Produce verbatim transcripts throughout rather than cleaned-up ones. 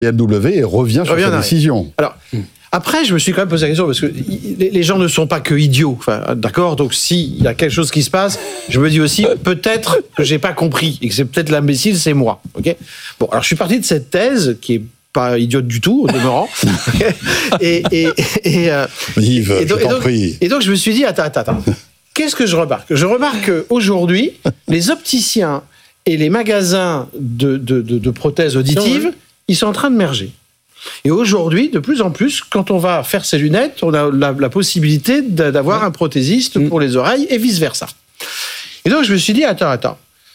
B M W et revient sur sa décision. Alors, après, je me suis quand même posé la question, parce que les gens ne sont pas que idiots, enfin, d'accord, donc s'il y a quelque chose qui se passe, je me dis aussi, peut-être que j'ai pas compris, et que c'est peut-être l'imbécile, c'est moi, ok. Bon, alors je suis parti de cette thèse, qui est pas idiote du tout, au demeurant, et, et, et, euh, Yves, et, donc, je t'en et, donc, prie. et donc je me suis dit, attends, attends, attends, qu'est-ce que je remarque ? Je remarque qu'aujourd'hui, les opticiens et les magasins de, de, de, de prothèses auditives, ils sont en train de merger. Et aujourd'hui, de plus en plus, quand on va faire ses lunettes, on a la, la possibilité d'avoir un prothésiste pour les oreilles et vice-versa. Et donc, je me suis dit, attends, attends.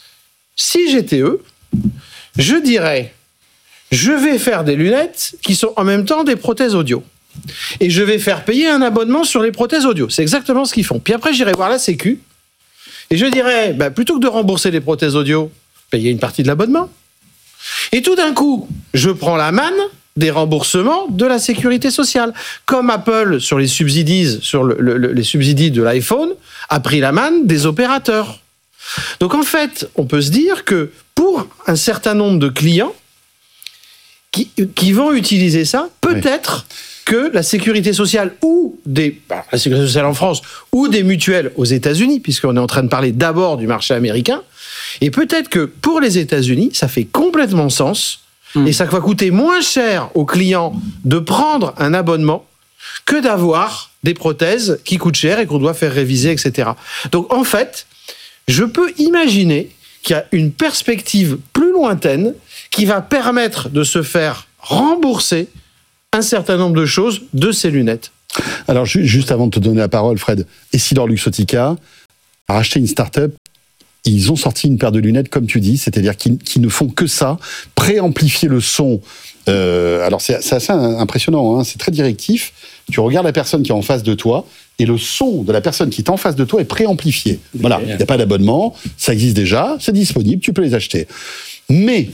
Si j'étais eux, je dirais, je vais faire des lunettes qui sont en même temps des prothèses audio. Et je vais faire payer un abonnement sur les prothèses audio. C'est exactement ce qu'ils font. Puis après, j'irai voir la Sécu. Et je dirais, bah, plutôt que de rembourser les prothèses audio, payer une partie de l'abonnement. Et tout d'un coup, je prends la manne des remboursements de la sécurité sociale. Comme Apple, sur les subsidies, sur le, le, les subsidies de l'iPhone, a pris la manne des opérateurs. Donc en fait, on peut se dire que pour un certain nombre de clients qui, qui vont utiliser ça, peut-être oui. que la sécurité sociale ou des, bah, la sécurité sociale en France ou des mutuelles aux États-Unis, puisqu'on est en train de parler d'abord du marché américain, et peut-être que pour les États-Unis, ça fait complètement sens. Et ça va coûter moins cher aux clients de prendre un abonnement que d'avoir des prothèses qui coûtent cher et qu'on doit faire réviser, et cetera. Donc en fait, je peux imaginer qu'il y a une perspective plus lointaine qui va permettre de se faire rembourser un certain nombre de choses de ces lunettes. Alors juste avant de te donner la parole, Fred, Essilor Luxottica a racheté une start-up. Ils ont sorti une paire de lunettes, comme tu dis, c'est-à-dire qu'ils, qu'ils ne font que ça, préamplifier le son. Euh, alors c'est, c'est assez impressionnant, hein, c'est très directif. Tu regardes la personne qui est en face de toi, et le son de la personne qui est en face de toi est préamplifié. Voilà, il n'y a pas d'abonnement, ça existe déjà, c'est disponible, tu peux les acheter. Mais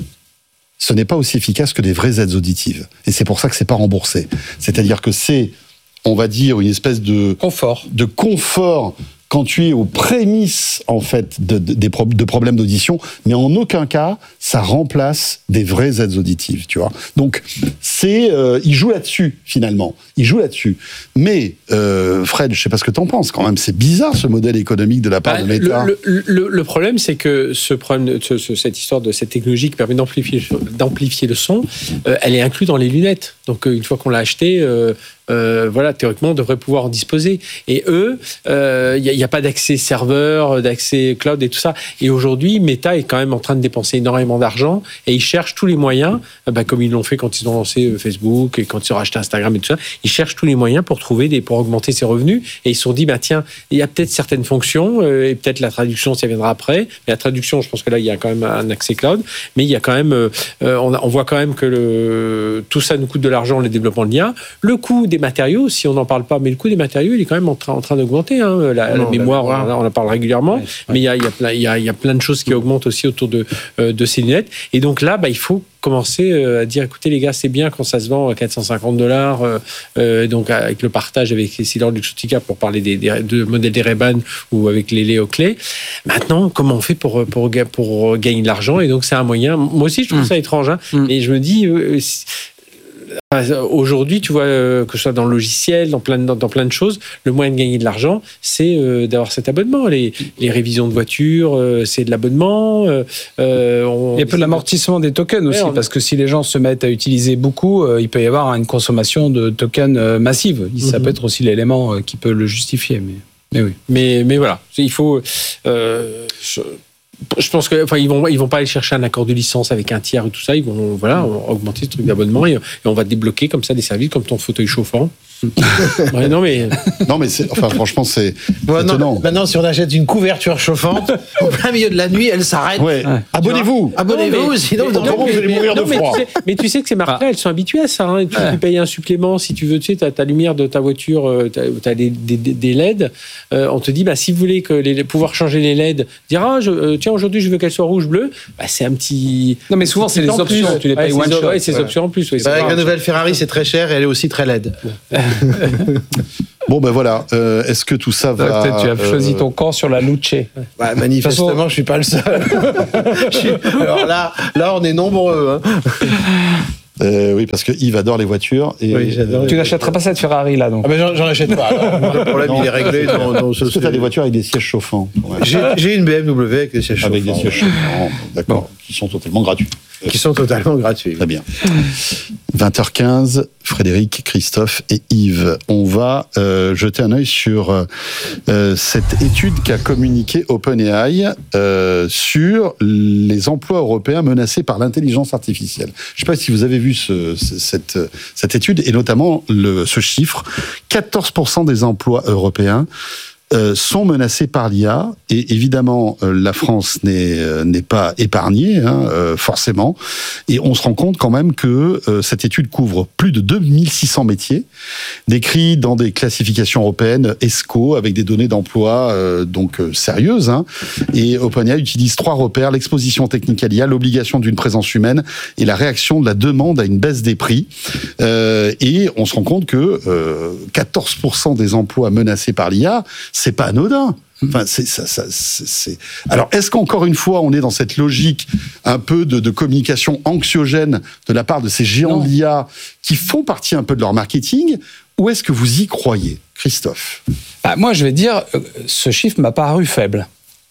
ce n'est pas aussi efficace que des vraies aides auditives. Et c'est pour ça que c'est pas remboursé. C'est-à-dire que c'est, on va dire, une espèce de confort, de confort quand tu es aux prémices, en fait, de, de, de, de problèmes d'audition, mais en aucun cas, ça remplace des vraies aides auditives, tu vois. Donc, c'est, euh, il joue là-dessus, finalement. Il joue là-dessus. Mais, euh, Fred, je sais pas ce que t'en penses, quand même, c'est bizarre, ce modèle économique de la part bah, de l'État. Le, le, le, le problème, c'est que ce problème, ce, ce, cette histoire de cette technologie qui permet d'amplifier, d'amplifier le son, euh, elle est inclue dans les lunettes. Donc, une fois qu'on l'a acheté, euh, euh, voilà, théoriquement, on devrait pouvoir en disposer. Et eux, il euh, n'y a, a pas d'accès serveur, d'accès cloud et tout ça. Et aujourd'hui, Meta est quand même en train de dépenser énormément d'argent et ils cherchent tous les moyens, bah, comme ils l'ont fait quand ils ont lancé Facebook et quand ils ont racheté Instagram et tout ça, ils cherchent tous les moyens pour trouver des, pour augmenter ses revenus. Et ils se sont dit, bah, tiens, il y a peut-être certaines fonctions euh, et peut-être la traduction, ça viendra après. Mais la traduction, je pense que là, il y a quand même un accès cloud. Mais il y a quand même, euh, on, a, on voit quand même que le, tout ça nous coûte de l'argent, le développement de l'I A. Le coût des matériaux, si on n'en parle pas, mais le coût des matériaux, il est quand même en train, en train d'augmenter. Hein. La, non, la mémoire, on, on en parle régulièrement, ouais, ouais. mais il y a, il y, a plein, il y, a, il y a plein de choses qui augmentent aussi autour de, euh, de ces lunettes. Et donc là, bah, il faut commencer à dire, écoutez les gars, c'est bien quand ça se vend à quatre cent cinquante dollars, euh, euh, donc avec le partage avec Essilor Luxottica pour parler des, des de modèles des Ray-Ban ou avec les Léo Clé. Maintenant, comment on fait pour, pour, pour gagner de l'argent? Et donc c'est un moyen. Moi aussi, je trouve mmh. ça étrange, hein, mmh. et je me dis. Euh, Aujourd'hui, tu vois, euh, que ce soit dans le logiciel, dans plein de, dans, dans plein de choses, le moyen de gagner de l'argent, c'est euh, d'avoir cet abonnement. Les, les révisions de voitures, euh, c'est de l'abonnement. Euh, on, il y a peu de l'amortissement des tokens aussi, ouais, on... parce que si les gens se mettent à utiliser beaucoup, euh, il peut y avoir une consommation de tokens euh, massive. Ça mm-hmm. peut être aussi l'élément euh, qui peut le justifier. Mais, mais oui. Mais, mais voilà, il faut... Euh, je... Je pense que, enfin, ils vont, ils vont pas aller chercher un accord de licence avec un tiers et tout ça. Ils vont, voilà, augmenter ce truc d'abonnement et, et on va débloquer comme ça des services comme ton fauteuil chauffant. Ouais, non mais, non mais c'est, enfin franchement c'est bon, étonnant. Non, maintenant si on achète une couverture chauffante au plein milieu de la nuit, elle s'arrête. Ouais. Ouais. Abonnez-vous. Abonnez-vous, mais, sinon mais, non, vous allez mourir de froid. Mais tu, sais, mais tu sais que ces marques-là, elles sont habituées à ça. Hein. Tu, ouais. tu payes un supplément si tu veux. Tu sais, t'as ta lumière de ta voiture, t'as, t'as des, des, des L E D. Euh, on te dit, bah si vous voulez que les, pouvoir changer les L E D, dire ah je, euh, tiens aujourd'hui je veux qu'elle soit rouge bleu, bah c'est un petit. Non mais souvent c'est les options. Tu les payes one shot. Ouais, c'est les options en plus. Avec la nouvelle Ferrari, c'est très cher et elle est aussi très L E D. Bon ben voilà, euh, est-ce que tout ça va... Peut-être tu as euh... choisi ton camp sur la Luce. Ouais, manifestement, façon... je suis pas le seul. je suis... Alors là, là, on est nombreux. Hein. Euh, oui, parce que Yves adore les voitures. Et, oui, j'adore. Euh, tu n'achèteras pas cette Ferrari là, donc. Ah ben j'en, j'en achète pas. Alors, le problème, non. il est réglé. Dans, dans ce Est-ce que tu as des voitures avec des sièges chauffants? Ouais. J'ai, j'ai une B M W avec des sièges avec chauffants. Avec des sièges chauffants, d'accord, bon. qui sont totalement gratuits. Qui sont totalement gratuits. Très bien. vingt heures quinze, Frédéric, Christophe et Yves. On va euh, jeter un œil sur euh, cette étude qu'a communiquée OpenAI euh, sur les emplois européens menacés par l'intelligence artificielle. Je ne sais pas si vous avez vu ce, cette, cette étude, et notamment le, ce chiffre. quatorze pour cent des emplois européens Euh, sont menacés par l'I A, et évidemment euh, la France n'est euh, n'est pas épargnée, hein, euh, forcément, et on se rend compte quand même que euh, cette étude couvre plus de deux mille six cents métiers, décrits dans des classifications européennes E S C O, avec des données d'emploi euh, donc euh, sérieuses, hein, et OpenAI utilise trois repères: l'exposition technique à l'I A, l'obligation d'une présence humaine et la réaction de la demande à une baisse des prix, euh, et on se rend compte que euh, quatorze pour cent des emplois menacés par l'I A, c'est pas anodin. Enfin, c'est, ça, ça, c'est, c'est... Alors, est-ce qu'encore une fois, on est dans cette logique un peu de, de communication anxiogène de la part de ces géants non. de l'I A qui font partie un peu de leur marketing, ou est-ce que vous y croyez, Christophe? Bah, moi, je vais dire, ce chiffre m'a paru faible.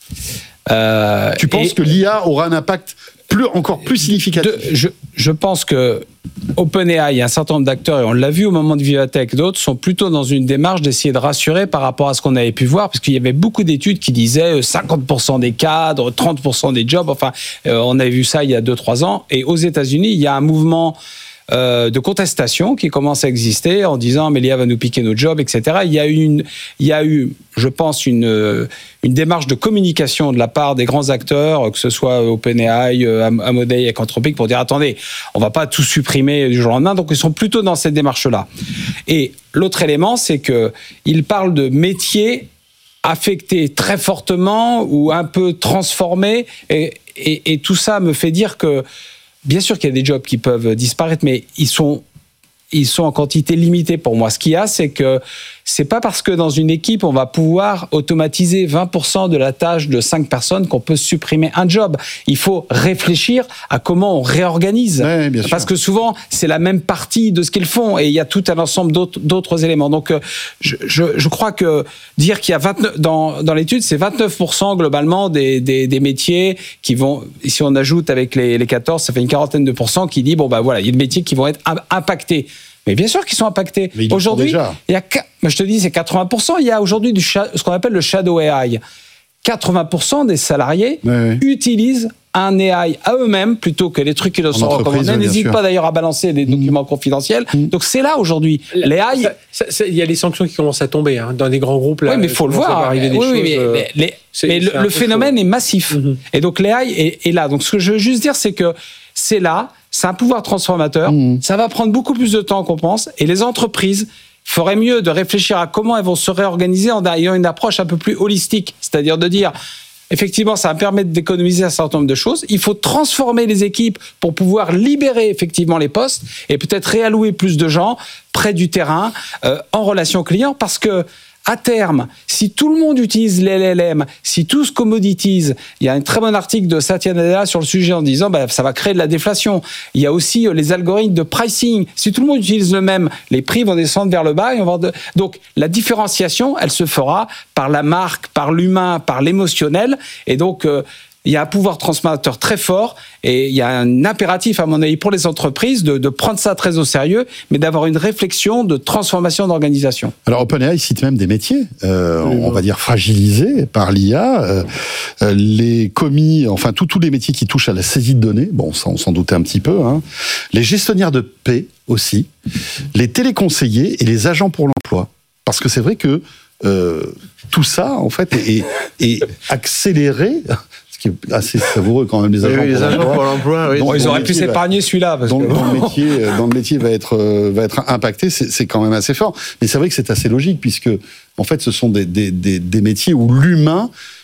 Euh, tu penses et... que l'I A aura un impact plus, encore plus significatif? de, je, je pense que OpenAI et un certain nombre d'acteurs, et on l'a vu au moment de Vivatech, d'autres sont plutôt dans une démarche d'essayer de rassurer par rapport à ce qu'on avait pu voir, parce qu'il y avait beaucoup d'études qui disaient cinquante pour cent des cadres, trente pour cent des jobs, enfin, euh, on avait vu ça il y a deux trois ans, et aux États-Unis, il y a un mouvement Euh, de contestation qui commence à exister en disant mais l'I A va nous piquer nos jobs, et cetera. Il y a eu, une, il y a eu je pense, une, une démarche de communication de la part des grands acteurs, que ce soit OpenAI, Amodei, Anthropic, pour dire attendez, on va pas tout supprimer du jour au lendemain. Donc ils sont plutôt dans cette démarche-là. Et l'autre élément, c'est que ils parlent de métiers affectés très fortement ou un peu transformés, et, et, et tout ça me fait dire que bien sûr qu'il y a des jobs qui peuvent disparaître, mais ils sont, ils sont en quantité limitée pour moi. Ce qu'il y a, c'est que c'est pas parce que dans une équipe, on va pouvoir automatiser vingt pour cent de la tâche de cinq personnes qu'on peut supprimer un job. Il faut réfléchir à comment on réorganise. Ouais, bien sûr. Parce que souvent, c'est la même partie de ce qu'ils font et il y a tout un ensemble d'autres, d'autres éléments. Donc, je, je, je crois que dire qu'il y a vingt-neuf, dans, dans l'étude, c'est vingt-neuf pour cent globalement des, des, des métiers qui vont, si on ajoute avec les, les quatorze, ça fait une quarantaine de pourcents qui dit, bon, ben voilà, il y a des métiers qui vont être impactés. Mais bien sûr qu'ils sont impactés. Aujourd'hui, il y a, je te dis, c'est quatre-vingts pour cent. Il y a aujourd'hui du, ce qu'on appelle le shadow A I. quatre-vingts pour cent des salariés ouais, ouais. utilisent un A I à eux-mêmes plutôt que les trucs qui leur sont recommandés. N'hésite pas d'ailleurs à balancer des documents mmh. confidentiels. Mmh. Donc c'est là aujourd'hui. Les A I, il y a les sanctions qui commencent à tomber hein, dans les grands groupes. Là, oui, mais il faut le voir. Des oui, choses, mais, euh, mais, les, c'est, mais c'est le, le phénomène chaud. Est massif. Mmh. Et donc l'A I est, est là. Donc ce que je veux juste dire, c'est que c'est là. C'est un pouvoir transformateur. Mmh. Ça va prendre beaucoup plus de temps qu'on pense. Et les entreprises feraient mieux de réfléchir à comment elles vont se réorganiser en ayant une approche un peu plus holistique. C'est-à-dire de dire, effectivement, ça va permettre d'économiser un certain nombre de choses. Il faut transformer les équipes pour pouvoir libérer effectivement les postes et peut-être réallouer plus de gens près du terrain, euh, en relation client, parce que à terme, si tout le monde utilise les L L M, si tout se commoditise, il y a un très bon article de Satya Nadella sur le sujet en disant bah, ça va créer de la déflation. Il y a aussi les algorithmes de pricing. Si tout le monde utilise le même, les prix vont descendre vers le bas. Et on va de... Donc la différenciation, elle se fera par la marque, par l'humain, par l'émotionnel. Et donc euh, il y a un pouvoir transformateur très fort et il y a un impératif, à mon avis, pour les entreprises de, de prendre ça très au sérieux, mais d'avoir une réflexion de transformation d'organisation. Alors, OpenAI cite même des métiers, euh, oui, on va dire fragilisés par l'I A, euh, euh, les commis, enfin, tous les métiers qui touchent à la saisie de données, bon, ça, on s'en doutait un petit peu, hein, les gestionnaires de paie aussi, les téléconseillers et les agents pour l'emploi. Parce que c'est vrai que euh, tout ça, en fait, est, est accéléré. Qui est assez savoureux quand même, les agents, oui, les pour, agents l'emploi. pour l'emploi. Oui, bon, ils auraient pu s'épargner va, celui-là. Parce dont, que... dont, le métier, dont le métier va être, va être impacté, c'est, c'est quand même assez fort. Mais c'est vrai que c'est assez logique, puisque en fait, ce sont des, des, des, des métiers où l'humain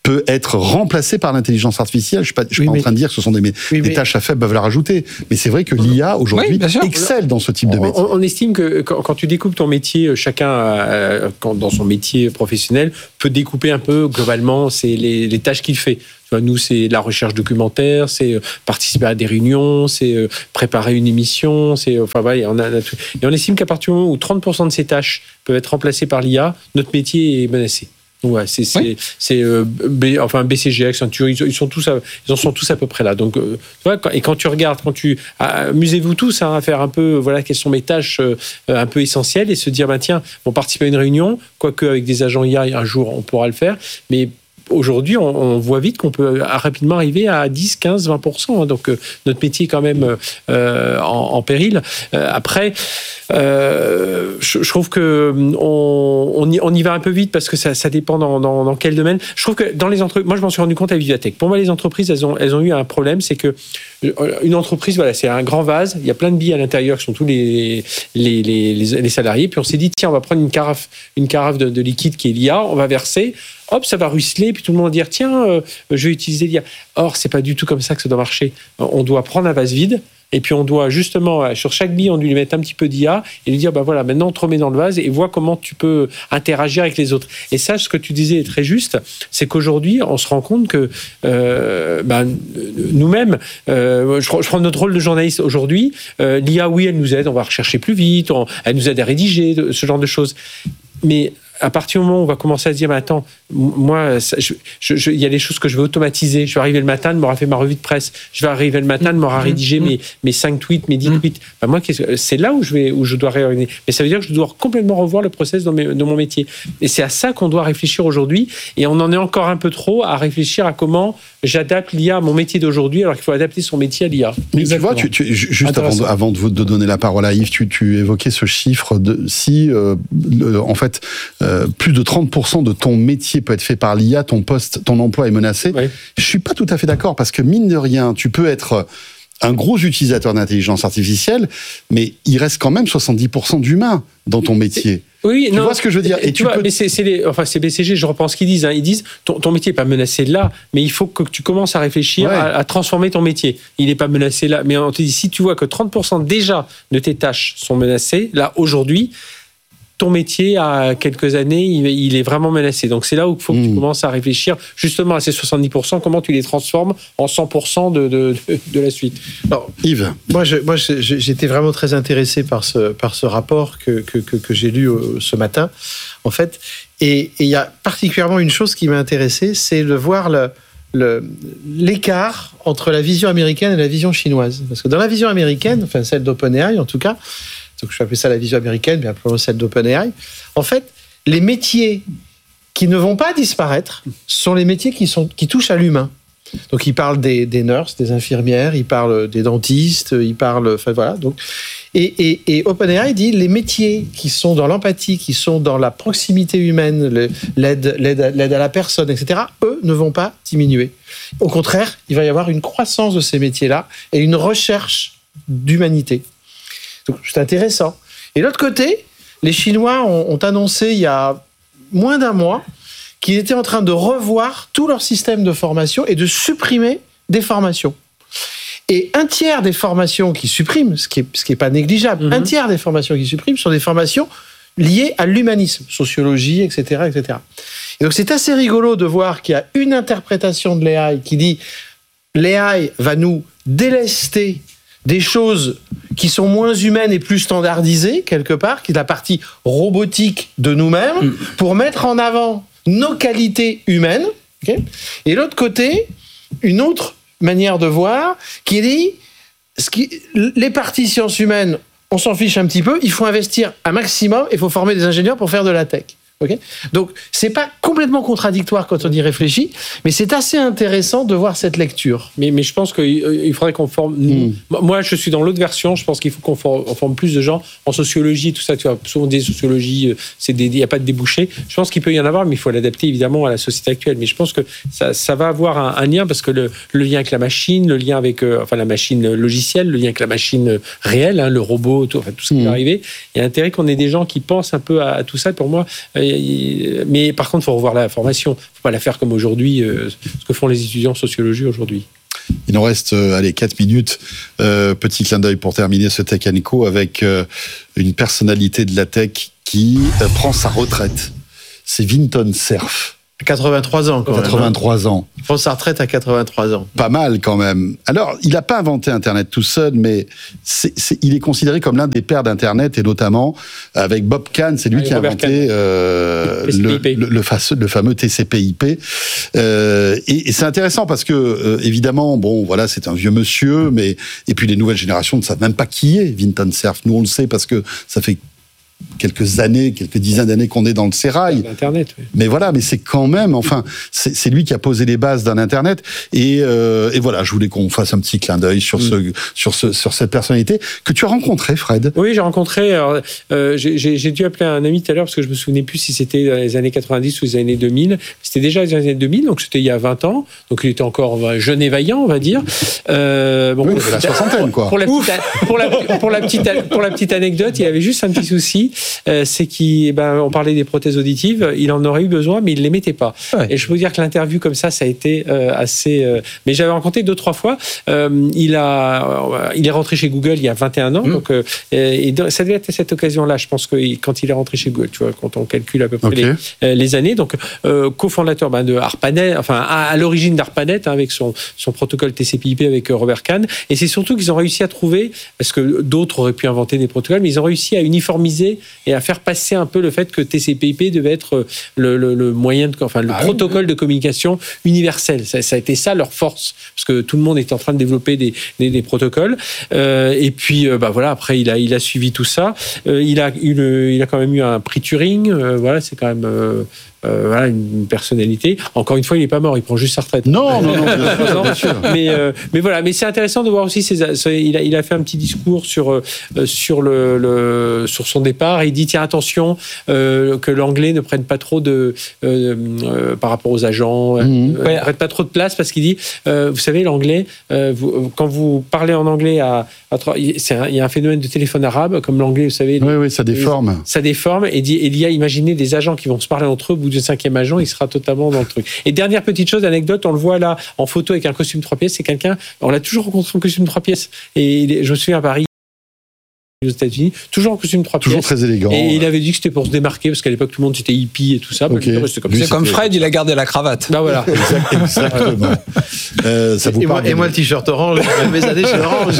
peut être remplacé par l'intelligence artificielle. Je suis pas, je suis Oui, pas mais- en train de dire que ce sont des, des Oui, mais- tâches à faible valeur ajoutée. Mais c'est vrai que l'I A, aujourd'hui, Oui, bien sûr. excelle dans ce type de On, métier. on- on estime que quand, quand tu découpes ton métier, chacun, euh, quand, dans son métier professionnel, peut découper un peu globalement c'est les, les tâches qu'il fait. Tu vois, nous, c'est la recherche documentaire, c'est euh, participer à des réunions, c'est euh, préparer une émission, c'est enfin voilà, on a, on a tout. Et on estime qu'à partir du moment où trente pour cent de ces tâches peuvent être remplacées par l'I A, notre métier est menacé. Ouais, c'est c'est Oui. c'est euh, B, enfin B C G, Accenture, ils, ils sont tous à, ils en sont tous à peu près là. Donc euh, tu vois, quand, et quand tu regardes, quand tu ah, amusez-vous tous hein, à faire un peu voilà quelles sont mes tâches euh, un peu essentielles et se dire bah tiens, on participe à une réunion, quoique avec des agents I A un jour on pourra le faire, mais aujourd'hui, on, on voit vite qu'on peut rapidement arriver à dix, quinze, vingt pour cent. Hein, donc, euh, notre métier est quand même euh, en, en péril. Euh, après, euh, je, je trouve que on, on, y, on y va un peu vite parce que ça, ça dépend dans, dans, dans quel domaine. Je trouve que dans les entreprises, moi, je m'en suis rendu compte à Vivatech. Pour moi, les entreprises, elles ont, elles ont eu un problème, c'est que une entreprise, voilà, c'est un grand vase. Il y a plein de billes à l'intérieur qui sont tous les les, les, les, les salariés. Puis on s'est dit, tiens, on va prendre une carafe, une carafe de, de liquide qui est l'I A, on va verser. Hop, ça va ruisseler, puis tout le monde va dire tiens, euh, je vais utiliser l'I A. Or, c'est pas du tout comme ça que ça doit marcher. On doit prendre un vase vide, et puis on doit justement, sur chaque bille, on doit lui mettre un petit peu d'I A et lui dire bah voilà, maintenant on te remet dans le vase et vois comment tu peux interagir avec les autres. Et ça, ce que tu disais est très juste, c'est qu'aujourd'hui, on se rend compte que euh, bah, nous-mêmes, euh, je, je prends notre rôle de journaliste aujourd'hui, euh, l'I A, oui, elle nous aide, on va rechercher plus vite, on, elle nous aide à rédiger, ce genre de choses. Mais à partir du moment où on va commencer à se dire, mais attends, moi, ça, je, je, je, il y a des choses que je vais automatiser. Je vais arriver le matin, elle m'aura fait ma revue de presse. Je vais arriver le matin, elle m'aura rédigé mes, mes cinq tweets, mes dix tweets. Ben moi, c'est là où je, vais, où je dois réorganiser. Mais ça veut dire que je dois complètement revoir le process dans, mes, dans mon métier. Et c'est à ça qu'on doit réfléchir aujourd'hui. Et on en est encore un peu trop à réfléchir à comment j'adapte l'I A à mon métier d'aujourd'hui, alors qu'il faut adapter son métier à l'I A. Mais tu vois, tu, tu, juste avant de, avant de, de donner la parole à Yves, tu, tu évoquais ce chiffre de si, euh, le, en fait, euh, plus de trente pour cent de ton métier peut être fait par l'I A, ton poste, ton emploi est menacé. Ouais. Je suis pas tout à fait d'accord parce que mine de rien, tu peux être un gros utilisateur d'intelligence artificielle, mais il reste quand même soixante-dix pour cent d'humains dans ton métier. Oui, tu non, vois ce que je veux dire. Et, et tu, tu vois, peux... mais c'est, c'est les, enfin c'est B C G, je reprends ce qu'ils disent. Hein. Ils disent ton, ton métier n'est pas menacé là, mais il faut que tu commences à réfléchir ouais. à, à transformer ton métier. Il n'est pas menacé là, mais on te dit si tu vois que trente pour cent déjà de tes tâches sont menacées là aujourd'hui, ton métier, à quelques années, il est vraiment menacé. Donc, c'est là où il faut que mmh. tu commences à réfléchir justement à ces soixante-dix pour cent, comment tu les transformes en cent pour cent de, de, de, de la suite. Alors, Yves. Moi, je, moi je, j'étais vraiment très intéressé par ce, par ce rapport que, que, que, que j'ai lu ce matin, en fait. Et il y a particulièrement une chose qui m'a intéressé, c'est de voir le, le, l'écart entre la vision américaine et la vision chinoise. Parce que dans la vision américaine, enfin celle d'OpenAI en tout cas, donc je vais appeler ça la vision américaine, mais appelons celle d'OpenAI. En fait, les métiers qui ne vont pas disparaître sont les métiers qui, sont, qui touchent à l'humain. Donc, il parle des, des nurses, des infirmières, il parle des dentistes, il parle... Enfin, voilà. Donc, et, et, et OpenAI dit les métiers qui sont dans l'empathie, qui sont dans la proximité humaine, le, l'aide, l'aide, l'aide à la personne, et cetera, eux ne vont pas diminuer. Au contraire, il va y avoir une croissance de ces métiers-là et une recherche d'humanité. Donc, c'est intéressant. Et de l'autre côté, les Chinois ont, ont annoncé il y a moins d'un mois qu'ils étaient en train de revoir tout leur système de formation et de supprimer des formations. Et un tiers des formations qu'ils suppriment, ce qui n'est ce qui est pas négligeable, mm-hmm. un tiers des formations qu'ils suppriment sont des formations liées à l'humanisme, sociologie, et cetera, et cetera. Et donc c'est assez rigolo de voir qu'il y a une interprétation de l'A I qui dit l'A I va nous délester des choses qui sont moins humaines et plus standardisées, quelque part, qui est la partie robotique de nous-mêmes, mmh. pour mettre en avant nos qualités humaines. Okay, et l'autre côté, une autre manière de voir, qui dit, ce qui, les parties sciences humaines, on s'en fiche un petit peu, il faut investir un maximum, il faut former des ingénieurs pour faire de la tech. Okay, donc, c'est pas complètement contradictoire quand on y réfléchit, mais c'est assez intéressant de voir cette lecture. Mais, mais je pense qu'il faudrait qu'on forme... Mmh. Moi, je suis dans l'autre version, je pense qu'il faut qu'on forme, on forme plus de gens en sociologie, tout ça. Tu vois, souvent des sociologies, il n'y a pas de débouché. Je pense qu'il peut y en avoir, mais il faut l'adapter évidemment à la société actuelle. Mais je pense que ça, ça va avoir un, un lien, parce que le, le lien avec la machine, le lien avec euh, enfin, la machine logicielle, le lien avec la machine réelle, hein, le robot, tout, enfin, tout ça mmh. qui va arriver, il y a intérêt qu'on ait des gens qui pensent un peu à, à tout ça. Pour moi, y a, mais par contre, il faut revoir la formation. Il ne faut pas la faire comme aujourd'hui, euh, ce que font les étudiants en sociologie aujourd'hui. Il nous reste, euh, allez, quatre minutes. Euh, petit clin d'œil pour terminer ce Tech and Co avec euh, une personnalité de la tech qui euh, prend sa retraite. C'est Vinton Cerf. quatre-vingt-trois ans, quand quatre-vingt-trois même. ans. Il prend sa retraite à quatre-vingt-trois ans. Pas mal, quand même. Alors, il n'a pas inventé Internet tout seul, mais c'est, c'est, il est considéré comme l'un des pères d'Internet, et notamment avec Bob Kahn, c'est lui Avec qui a Robert inventé euh, le, le, le, fa- le fameux T C P I P. Euh, et, et c'est intéressant parce que, euh, évidemment, bon, voilà, c'est un vieux monsieur, mais et puis les nouvelles générations ne savent même pas qui est Vinton Cerf. Nous, on le sait parce que ça fait quelques années, quelques dizaines d'années qu'on est dans le sérail. Internet, oui. Mais voilà, mais c'est quand même, enfin, c'est, c'est lui qui a posé les bases d'un Internet. Et, euh, et voilà, je voulais qu'on fasse un petit clin d'œil sur, mm. ce, sur, ce, sur cette personnalité que tu as rencontrée, Fred. Oui, j'ai rencontré. Alors, euh, j'ai, j'ai dû appeler un ami tout à l'heure parce que je me souvenais plus si c'était dans les années quatre-vingt-dix ou les années deux mille. C'était déjà les années deux mille, donc c'était il y a vingt ans. Donc il était encore jeune et vaillant, on va dire. Euh, bon, oui, il avait la soixantaine, quoi. Pour la, petite, pour, la, pour, la petite, pour la petite anecdote, il avait juste un petit souci. Euh, c'est qu'on ben, parlait des prothèses auditives, il en aurait eu besoin, mais il ne les mettait pas. Ouais. Et je peux vous dire que l'interview comme ça, ça a été euh, assez... Euh, mais j'avais rencontré deux, trois fois. Euh, il, a, euh, il est rentré chez Google il y a vingt et un ans. Mmh. Donc, euh, et ça devait être à cette occasion-là, je pense, que quand il est rentré chez Google, tu vois, quand on calcule à peu près okay. les, euh, les années. Donc, euh, cofondateur ben, de ARPANET, enfin, à, à l'origine d'ARPANET, hein, avec son, son protocole T C P I P avec euh, Robert Kahn. Et c'est surtout qu'ils ont réussi à trouver, parce que d'autres auraient pu inventer des protocoles, mais ils ont réussi à uniformiser et à faire passer un peu le fait que T C P I P devait être le, le, le moyen, de, enfin le ah protocole oui. de communication universel. Ça, ça a été ça leur force, parce que tout le monde était en train de développer des, des, des protocoles. Euh, et puis, euh, bah voilà, après il a, il a suivi tout ça. Euh, il a eu le, il a quand même eu un prix Turing. Euh, voilà, c'est quand même. Euh, Euh, voilà, une personnalité. Encore une fois, il n'est pas mort, il prend juste sa retraite. Non, non, non, bien sûr, bien sûr. Mais, euh, mais voilà, mais c'est intéressant de voir aussi ses, ses, il, a, il a fait un petit discours sur, euh, sur, le, le, sur son départ. Et il dit tiens, attention, euh, que l'anglais ne prenne pas trop de. Euh, euh, par rapport aux agents, mmh. euh, ne prenne pas trop de place, parce qu'il dit euh, vous savez, l'anglais, euh, vous, quand vous parlez en anglais, à, à c'est un, il y a un phénomène de téléphone arabe, comme l'anglais, vous savez. Oui, les, oui, ça déforme. Les, ça déforme. Et, dit, et il y a imaginé des agents qui vont se parler entre eux. Le cinquième agent, il sera totalement dans le truc. Et dernière petite chose, anecdote, on le voit là en photo avec un costume trois pièces, c'est quelqu'un, on l'a toujours rencontré en costume trois pièces. Et je me souviens à Paris, aux États-Unis, toujours en costume trois toujours pièces. Toujours très élégant. Et ouais. il avait dit que c'était pour se démarquer, parce qu'à l'époque, tout le monde était hippie et tout ça. Okay. Bah, c'est comme, Lui, c'est comme Fred, il a gardé la cravate. Bah voilà. Exact, exactement. euh, ça vous et, parle moi, et moi, le t-shirt orange, mes années chez Orange.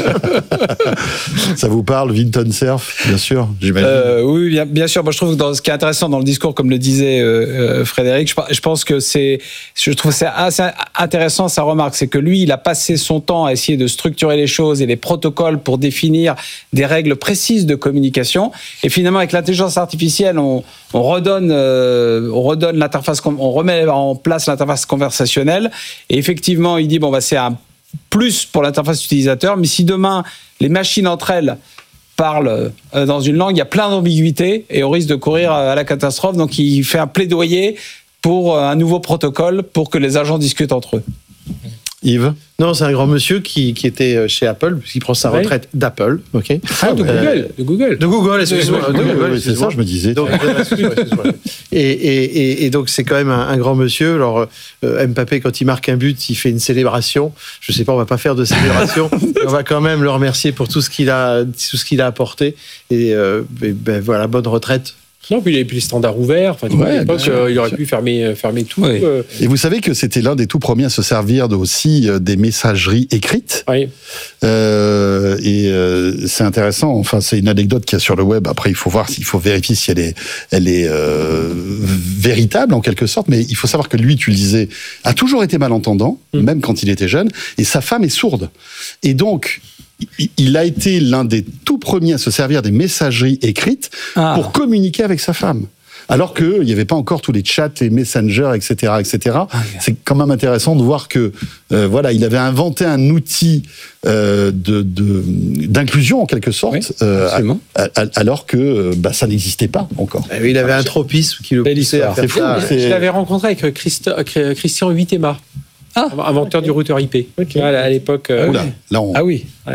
Ça vous parle, Vinton Cerf, bien sûr, j'imagine. Euh, oui, bien, bien sûr. Moi, je trouve que dans, ce qui est intéressant dans le discours, comme le disait euh, euh, Frédéric, je, je pense que c'est, je trouve c'est assez intéressant sa remarque, c'est que lui, il a passé son temps à essayer de structurer les choses et les protocoles pour définir des règles précises de communication. Et finalement, avec l'intelligence artificielle, on, on redonne, euh, on redonne l'interface, on remet en place l'interface conversationnelle. Et effectivement, il dit bon, bah, c'est un plus pour l'interface utilisateur, mais si demain les machines entre elles parlent euh, dans une langue, il y a plein d'ambiguïtés et on risque de courir à la catastrophe. Donc, il fait un plaidoyer pour un nouveau protocole pour que les agents discutent entre eux. Yves ? Non, c'est un grand monsieur qui, qui était chez Apple, puisqu'il prend sa retraite ouais. d'Apple. Okay. Ah, de Google, euh, de Google. De Google, excuse-moi. Oui, de oui, Google, oui, c'est ça, je me disais. Donc, excuse-moi, excuse-moi. Et, et, et, et donc, c'est quand même un, un grand monsieur. Alors, euh, Mbappé, quand il marque un but, il fait une célébration. Je ne sais pas, on ne va pas faire de célébration. On va quand même le remercier pour tout ce qu'il a, tout ce qu'il a apporté. Et, euh, et ben, voilà, bonne retraite. Non, puis il avait plus les standards ouverts. Enfin, ouais, à l'époque, euh, il aurait pu fermer, fermer tout. Oui. Euh. Et vous savez que c'était l'un des tout premiers à se servir de, aussi euh, des messageries écrites. Oui. Euh, et euh, c'est intéressant. Enfin, c'est une anecdote qu'il y a sur le web. Après, il faut voir, il faut vérifier si elle est, elle est euh, véritable en quelque sorte. Mais il faut savoir que lui, tu le disais, a toujours été malentendant, mmh. même quand il était jeune. Et sa femme est sourde. Et donc, il a été l'un des tout premiers à se servir des messageries écrites ah. pour communiquer avec sa femme. Alors qu'il n'y avait pas encore tous les chats, les messengers, et cetera, et cetera. Ah, yeah. C'est quand même intéressant de voir que, euh, voilà, il avait inventé un outil euh, de, de, d'inclusion en quelque sorte, oui, euh, à, à, alors que bah, ça n'existait pas encore. Et il avait un tropisme qui le poussait à faire ça. C'est... Je l'avais rencontré avec Christ... Christian Huitema. Ah, inventeur okay. du routeur I P. Okay. À l'époque. Euh... Oula, là on... Ah oui. Ouais.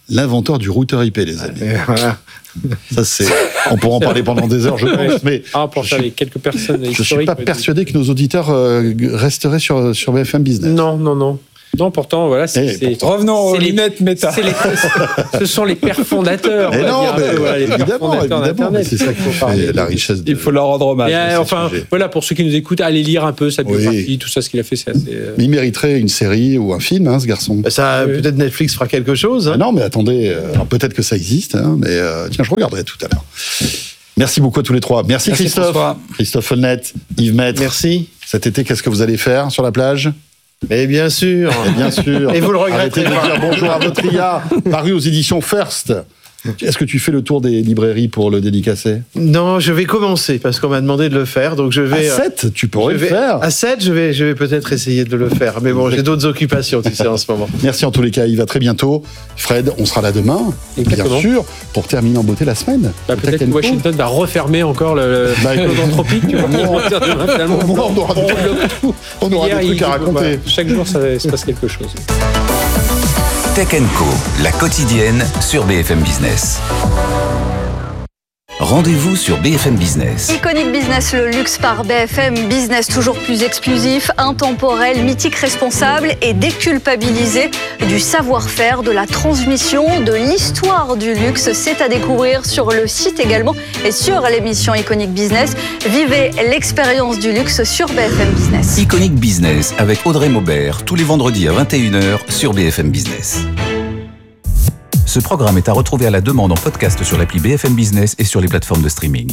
l'inventeur du routeur I P, les amis. Et voilà. Ça, c'est. On pourra en parler pendant des heures, je pense, mais Ah, pour faire je- les quelques personnes je suis historiques. pas persuadé que nos auditeurs euh, resteraient sur sur B F M Business. Non, non, non. Non, pourtant, voilà, c'est. Eh, c'est- Revenons aux c'est les- lunettes méta. c'est les- ce sont les pères fondateurs. Mais on va non, dire, un mais peu, voilà, les pères évidemment, fondateurs évidemment, d'Internet. c'est ça qu'il faut parler. La richesse. De... Il faut leur rendre hommage. Et, euh, c'est enfin, sujet. voilà, pour ceux qui nous écoutent, allez lire un peu sa Oui. biographie, tout ça, ce qu'il a fait, c'est assez. euh, Mais il mériterait une série ou un film, hein, ce garçon. Ça, Oui. peut-être Netflix fera quelque chose. hein. Ah non, mais attendez, euh, alors peut-être que ça existe, hein, mais euh, tiens, je regarderai tout à l'heure. Merci beaucoup à tous les trois. Merci, Merci, Christophe. François. Christophe Folnet, Yves Maître. Merci. Cet été, qu'est-ce que vous allez faire sur la plage? Mais bien sûr. Et bien sûr. Et vous le regretterez Arrêtez de pas. dire bonjour à votre I A, paru aux éditions First. Est-ce que tu fais le tour des librairies pour le dédicacer? Non, je vais commencer parce qu'on m'a demandé de le faire, donc je À vais. euh, sept, tu pourrais je le vais- faire. À sept, je vais, je vais peut-être essayer de le faire. Mais bon, j'ai d'autres occupations, tu sais, en ce moment. Merci en tous les cas, Yves, à très bientôt. Fred, on sera là demain, Exactement. bien sûr, pour terminer en beauté la semaine. bah, peut-être que Washington va refermer encore le Bah, écoute, le anthropique, tu vois. au moins- On va dire demain, finalement, au moins, on aura des on trucs- bloque tout. on aura Hier, des trucs il- à raconter. voilà, chaque jour, ça se passe quelque chose. Tech and Co, la quotidienne sur B F M Business. Rendez-vous sur B F M Business. Iconic Business, le luxe par B F M Business, toujours plus exclusif, intemporel, mythique, responsable et déculpabilisé du savoir-faire, de la transmission, de l'histoire du luxe. C'est à découvrir sur le site également et sur l'émission Iconic Business. Vivez l'expérience du luxe sur B F M Business. Iconic Business avec Audrey Maubert, tous les vendredis à vingt et une heures sur B F M Business. Ce programme est à retrouver à la demande en podcast sur l'appli B F M Business et sur les plateformes de streaming.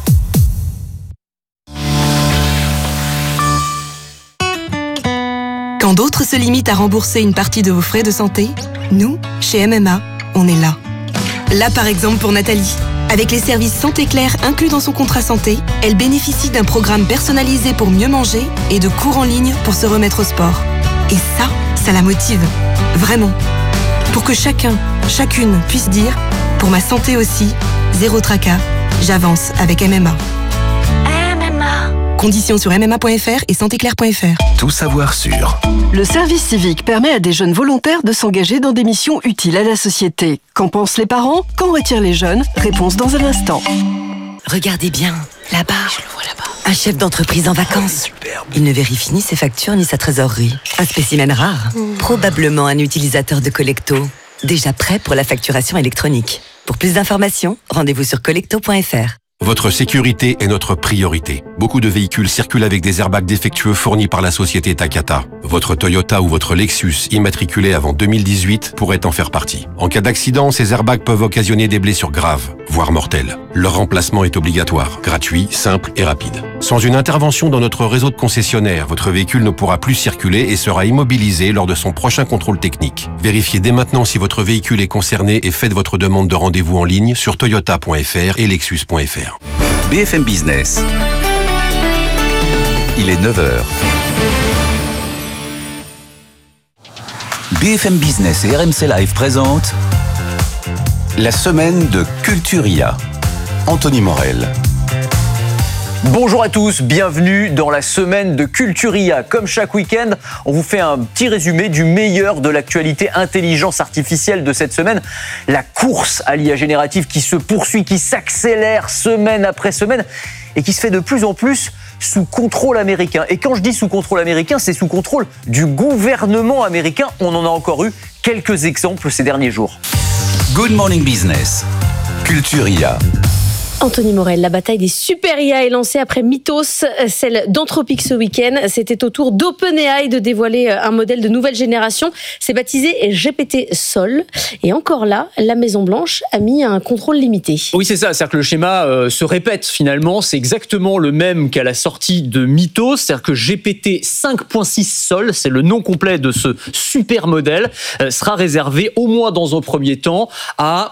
Quand d'autres se limitent à rembourser une partie de vos frais de santé, nous, chez M M A, on est là. Là, par exemple, pour Nathalie. Avec les services Santé Claire inclus dans son contrat santé, elle bénéficie d'un programme personnalisé pour mieux manger et de cours en ligne pour se remettre au sport. Et ça, ça la motive. Vraiment. Pour que chacun, chacune puisse dire « Pour ma santé aussi, zéro tracas, j'avance avec M M A ». Conditions sur m m a point f r et santé claire point f r. Tout savoir sur Le service civique permet à des jeunes volontaires de s'engager dans des missions utiles à la société. Qu'en pensent les parents? Qu'en retirent les jeunes? Réponse dans un instant. Regardez bien, là-bas. Je le vois là-bas. Un chef d'entreprise en vacances. Il ne vérifie ni ses factures ni sa trésorerie. Un spécimen rare. Probablement un utilisateur de Collecto. Déjà prêt pour la facturation électronique. Pour plus d'informations, rendez-vous sur collecto point f r. Votre sécurité est notre priorité. Beaucoup de véhicules circulent avec des airbags défectueux fournis par la société Takata. Votre Toyota ou votre Lexus immatriculé avant deux mille dix-huit pourrait en faire partie. En cas d'accident, ces airbags peuvent occasionner des blessures graves, voire mortelles. Leur remplacement est obligatoire, gratuit, simple et rapide. Sans une intervention dans notre réseau de concessionnaires, votre véhicule ne pourra plus circuler et sera immobilisé lors de son prochain contrôle technique. Vérifiez dès maintenant si votre véhicule est concerné et faites votre demande de rendez-vous en ligne sur toyota point f r et lexus point f r. B F M Business. Il est neuf heures. B F M Business et R M C Live présentent la semaine de Culturia. Anthony Morel. Bonjour à tous, bienvenue dans la semaine de Culturia. Comme chaque week-end, on vous fait un petit résumé du meilleur de l'actualité intelligence artificielle de cette semaine. La course à l'I A générative qui se poursuit, qui s'accélère semaine après semaine et qui se fait de plus en plus sous contrôle américain. Et quand je dis sous contrôle américain, c'est sous contrôle du gouvernement américain. On en a encore eu quelques exemples ces derniers jours. Good Morning Business. Culturia. Anthony Morel, la bataille des super I A est lancée après Mythos, celle d'Anthropic ce week-end. C'était au tour d'OpenAI de dévoiler un modèle de nouvelle génération. C'est baptisé G P T Sol. Et encore là, la Maison-Blanche a mis un contrôle limité. Oui, c'est ça. C'est-à-dire que le schéma euh, se répète finalement. C'est exactement le même qu'à la sortie de Mythos. C'est-à-dire que G P T cinq point six Sol, c'est le nom complet de ce super modèle, euh, sera réservé au moins dans un premier temps à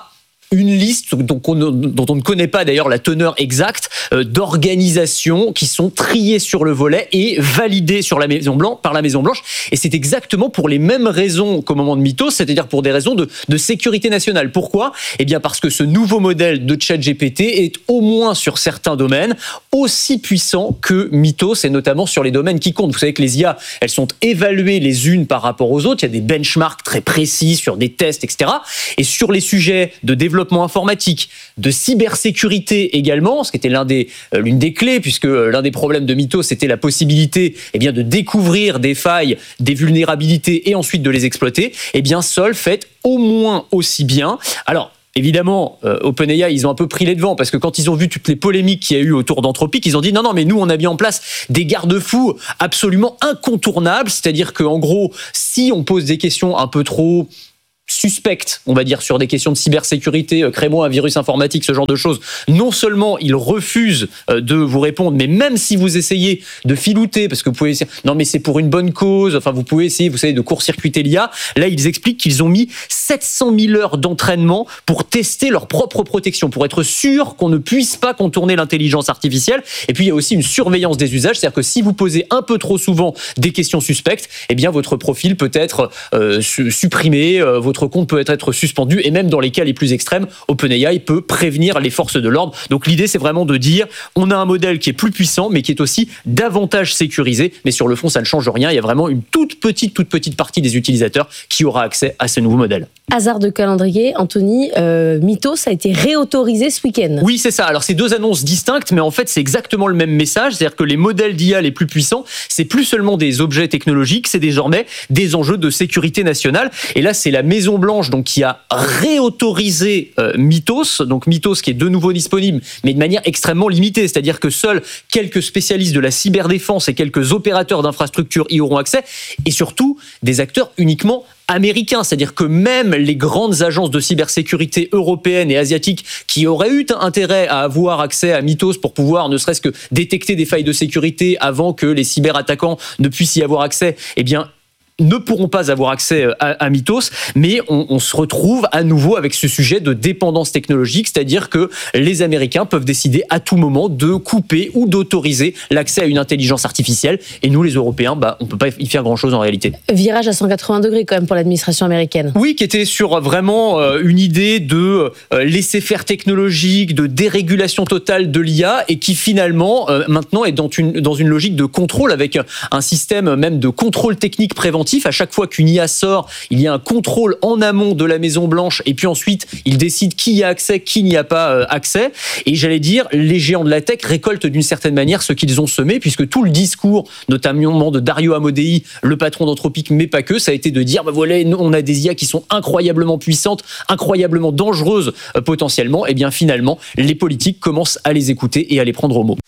une liste dont on, dont on ne connaît pas d'ailleurs la teneur exacte euh, d'organisations qui sont triées sur le volet et validées sur la Maison Blanche, par la Maison Blanche. Et c'est exactement pour les mêmes raisons qu'au moment de Mythos, c'est-à-dire pour des raisons de, de sécurité nationale. Pourquoi ? Eh bien parce que ce nouveau modèle de ChatGPT est au moins sur certains domaines aussi puissant que Mythos, et notamment sur les domaines qui comptent. Vous savez que les I A, elles sont évaluées les unes par rapport aux autres. Il y a des benchmarks très précis sur des tests, et cetera. Et sur les sujets de développement développement informatique, de cybersécurité également, ce qui était l'un des, euh, l'une des clés, puisque euh, l'un des problèmes de Mythos, c'était la possibilité eh bien, de découvrir des failles, des vulnérabilités et ensuite de les exploiter. Eh bien, Sol fait au moins aussi bien. Alors, évidemment, euh, OpenAI, ils ont un peu pris les devants parce que quand ils ont vu toutes les polémiques qu'il y a eu autour d'Anthropic, ils ont dit non, non, mais nous, on a mis en place des garde-fous absolument incontournables. C'est-à-dire qu'en gros, si on pose des questions un peu trop suspectes, on va dire, sur des questions de cybersécurité, euh, crée-moi un virus informatique, ce genre de choses, non seulement ils refusent euh, de vous répondre, mais même si vous essayez de filouter, parce que vous pouvez essayer, non mais c'est pour une bonne cause, enfin vous pouvez essayer, vous savez, de court-circuiter l'I A, là ils expliquent qu'ils ont mis sept cent mille heures d'entraînement pour tester leur propre protection, pour être sûr qu'on ne puisse pas contourner l'intelligence artificielle. Et puis il y a aussi une surveillance des usages, c'est-à-dire que si vous posez un peu trop souvent des questions suspectes, eh bien votre profil peut être euh, supprimé, euh, votre Votre compte peut être suspendu, et même dans les cas les plus extrêmes, OpenAI peut prévenir les forces de l'ordre. Donc l'idée, c'est vraiment de dire, on a un modèle qui est plus puissant, mais qui est aussi davantage sécurisé. Mais sur le fond, ça ne change rien. Il y a vraiment une toute petite, toute petite partie des utilisateurs qui aura accès à ce nouveau modèle. Hasard de calendrier, Anthony, euh, Mythos a été réautorisé ce week-end. Oui, c'est ça. Alors, c'est deux annonces distinctes, mais en fait, c'est exactement le même message. C'est-à-dire que les modèles d'I A les plus puissants, c'est plus seulement des objets technologiques, c'est désormais des enjeux de sécurité nationale. Et là, c'est la Maison Blanche donc qui a réautorisé euh, Mythos, donc Mythos qui est de nouveau disponible, mais de manière extrêmement limitée. C'est-à-dire que seuls quelques spécialistes de la cyberdéfense et quelques opérateurs d'infrastructures y auront accès, et surtout des acteurs uniquement américains, c'est-à-dire que même les grandes agences de cybersécurité européennes et asiatiques qui auraient eu intérêt à avoir accès à Mythos pour pouvoir ne serait-ce que détecter des failles de sécurité avant que les cyberattaquants ne puissent y avoir accès, eh bien ne pourront pas avoir accès à, à Mythos, mais on, on se retrouve à nouveau avec ce sujet de dépendance technologique, c'est-à-dire que les Américains peuvent décider à tout moment de couper ou d'autoriser l'accès à une intelligence artificielle, et nous les Européens, bah, on ne peut pas y faire grand-chose en réalité. Virage à cent quatre-vingts degrés quand même pour l'administration américaine. Oui, qui était sur vraiment euh, une idée de euh, laisser-faire technologique, de dérégulation totale de l'I A, et qui finalement euh, maintenant est dans une, dans une logique de contrôle, avec un système même de contrôle technique préventif. À chaque fois qu'une I A sort, il y a un contrôle en amont de la Maison Blanche, et puis ensuite, ils décident qui y a accès, qui n'y a pas euh, accès. Et j'allais dire, les géants de la tech récoltent d'une certaine manière ce qu'ils ont semé, puisque tout le discours, notamment de Dario Amodei, le patron d'Anthropic, mais pas que, ça a été de dire, bah voilà, on a des I A qui sont incroyablement puissantes, incroyablement dangereuses euh, potentiellement. Et bien finalement, les politiques commencent à les écouter et à les prendre au mot.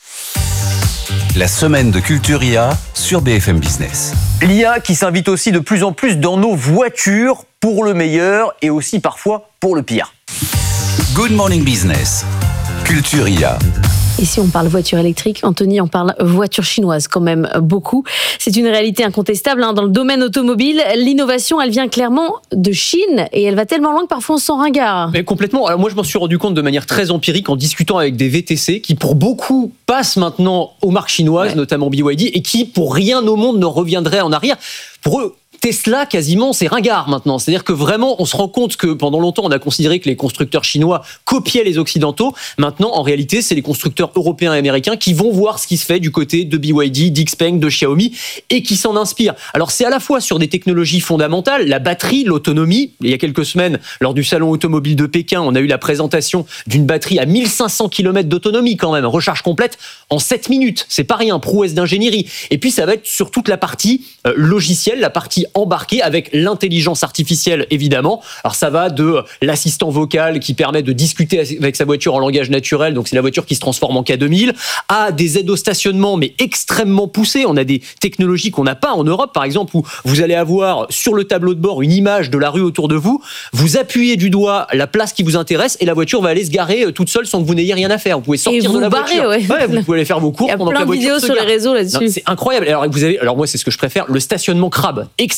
La semaine de Culture I A sur B F M Business. L'I A qui s'invite aussi de plus en plus dans nos voitures, pour le meilleur et aussi parfois pour le pire. Good Morning Business. Culture I A. Ici, on parle voiture électrique. Anthony, on parle voiture chinoise quand même beaucoup. C'est une réalité incontestable hein, dans le domaine automobile. L'innovation, elle vient clairement de Chine et elle va tellement loin que parfois on se sent ringard. Mais complètement. Alors moi, je m'en suis rendu compte de manière très empirique en discutant avec des V T C qui, pour beaucoup, passent maintenant aux marques chinoises, ouais. notamment B Y D, et qui, pour rien au monde, ne reviendraient en arrière. Pour eux, Tesla, quasiment, c'est ringard maintenant. C'est-à-dire que vraiment, on se rend compte que pendant longtemps, on a considéré que les constructeurs chinois copiaient les Occidentaux. Maintenant, en réalité, c'est les constructeurs européens et américains qui vont voir ce qui se fait du côté de B Y D, d'Xpeng, de Xiaomi, et qui s'en inspirent. Alors, c'est à la fois sur des technologies fondamentales, la batterie, l'autonomie. Il y a quelques semaines, lors du salon automobile de Pékin, on a eu la présentation d'une batterie à mille cinq cents kilomètres d'autonomie quand même, recharge complète en sept minutes. C'est pas rien, prouesse d'ingénierie. Et puis, ça va être sur toute la partie euh, logicielle, la partie embarqué avec l'intelligence artificielle, évidemment. Alors, ça va de l'assistant vocal qui permet de discuter avec sa voiture en langage naturel, donc c'est la voiture qui se transforme en K deux mille, à des aides au stationnement, mais extrêmement poussées. On a des technologies qu'on n'a pas en Europe, par exemple, où vous allez avoir sur le tableau de bord une image de la rue autour de vous, vous appuyez du doigt la place qui vous intéresse et la voiture va aller se garer toute seule sans que vous n'ayez rien à faire. Vous pouvez sortir de la barrez, voiture. Ouais. Ouais, vous pouvez aller faire vos courses pendant que la voiture se gare. Il y a plein de vidéos sur les réseaux là-dessus. Non, c'est incroyable. Alors, vous avez, alors moi, c'est ce que je préfère, le stationnement crabe.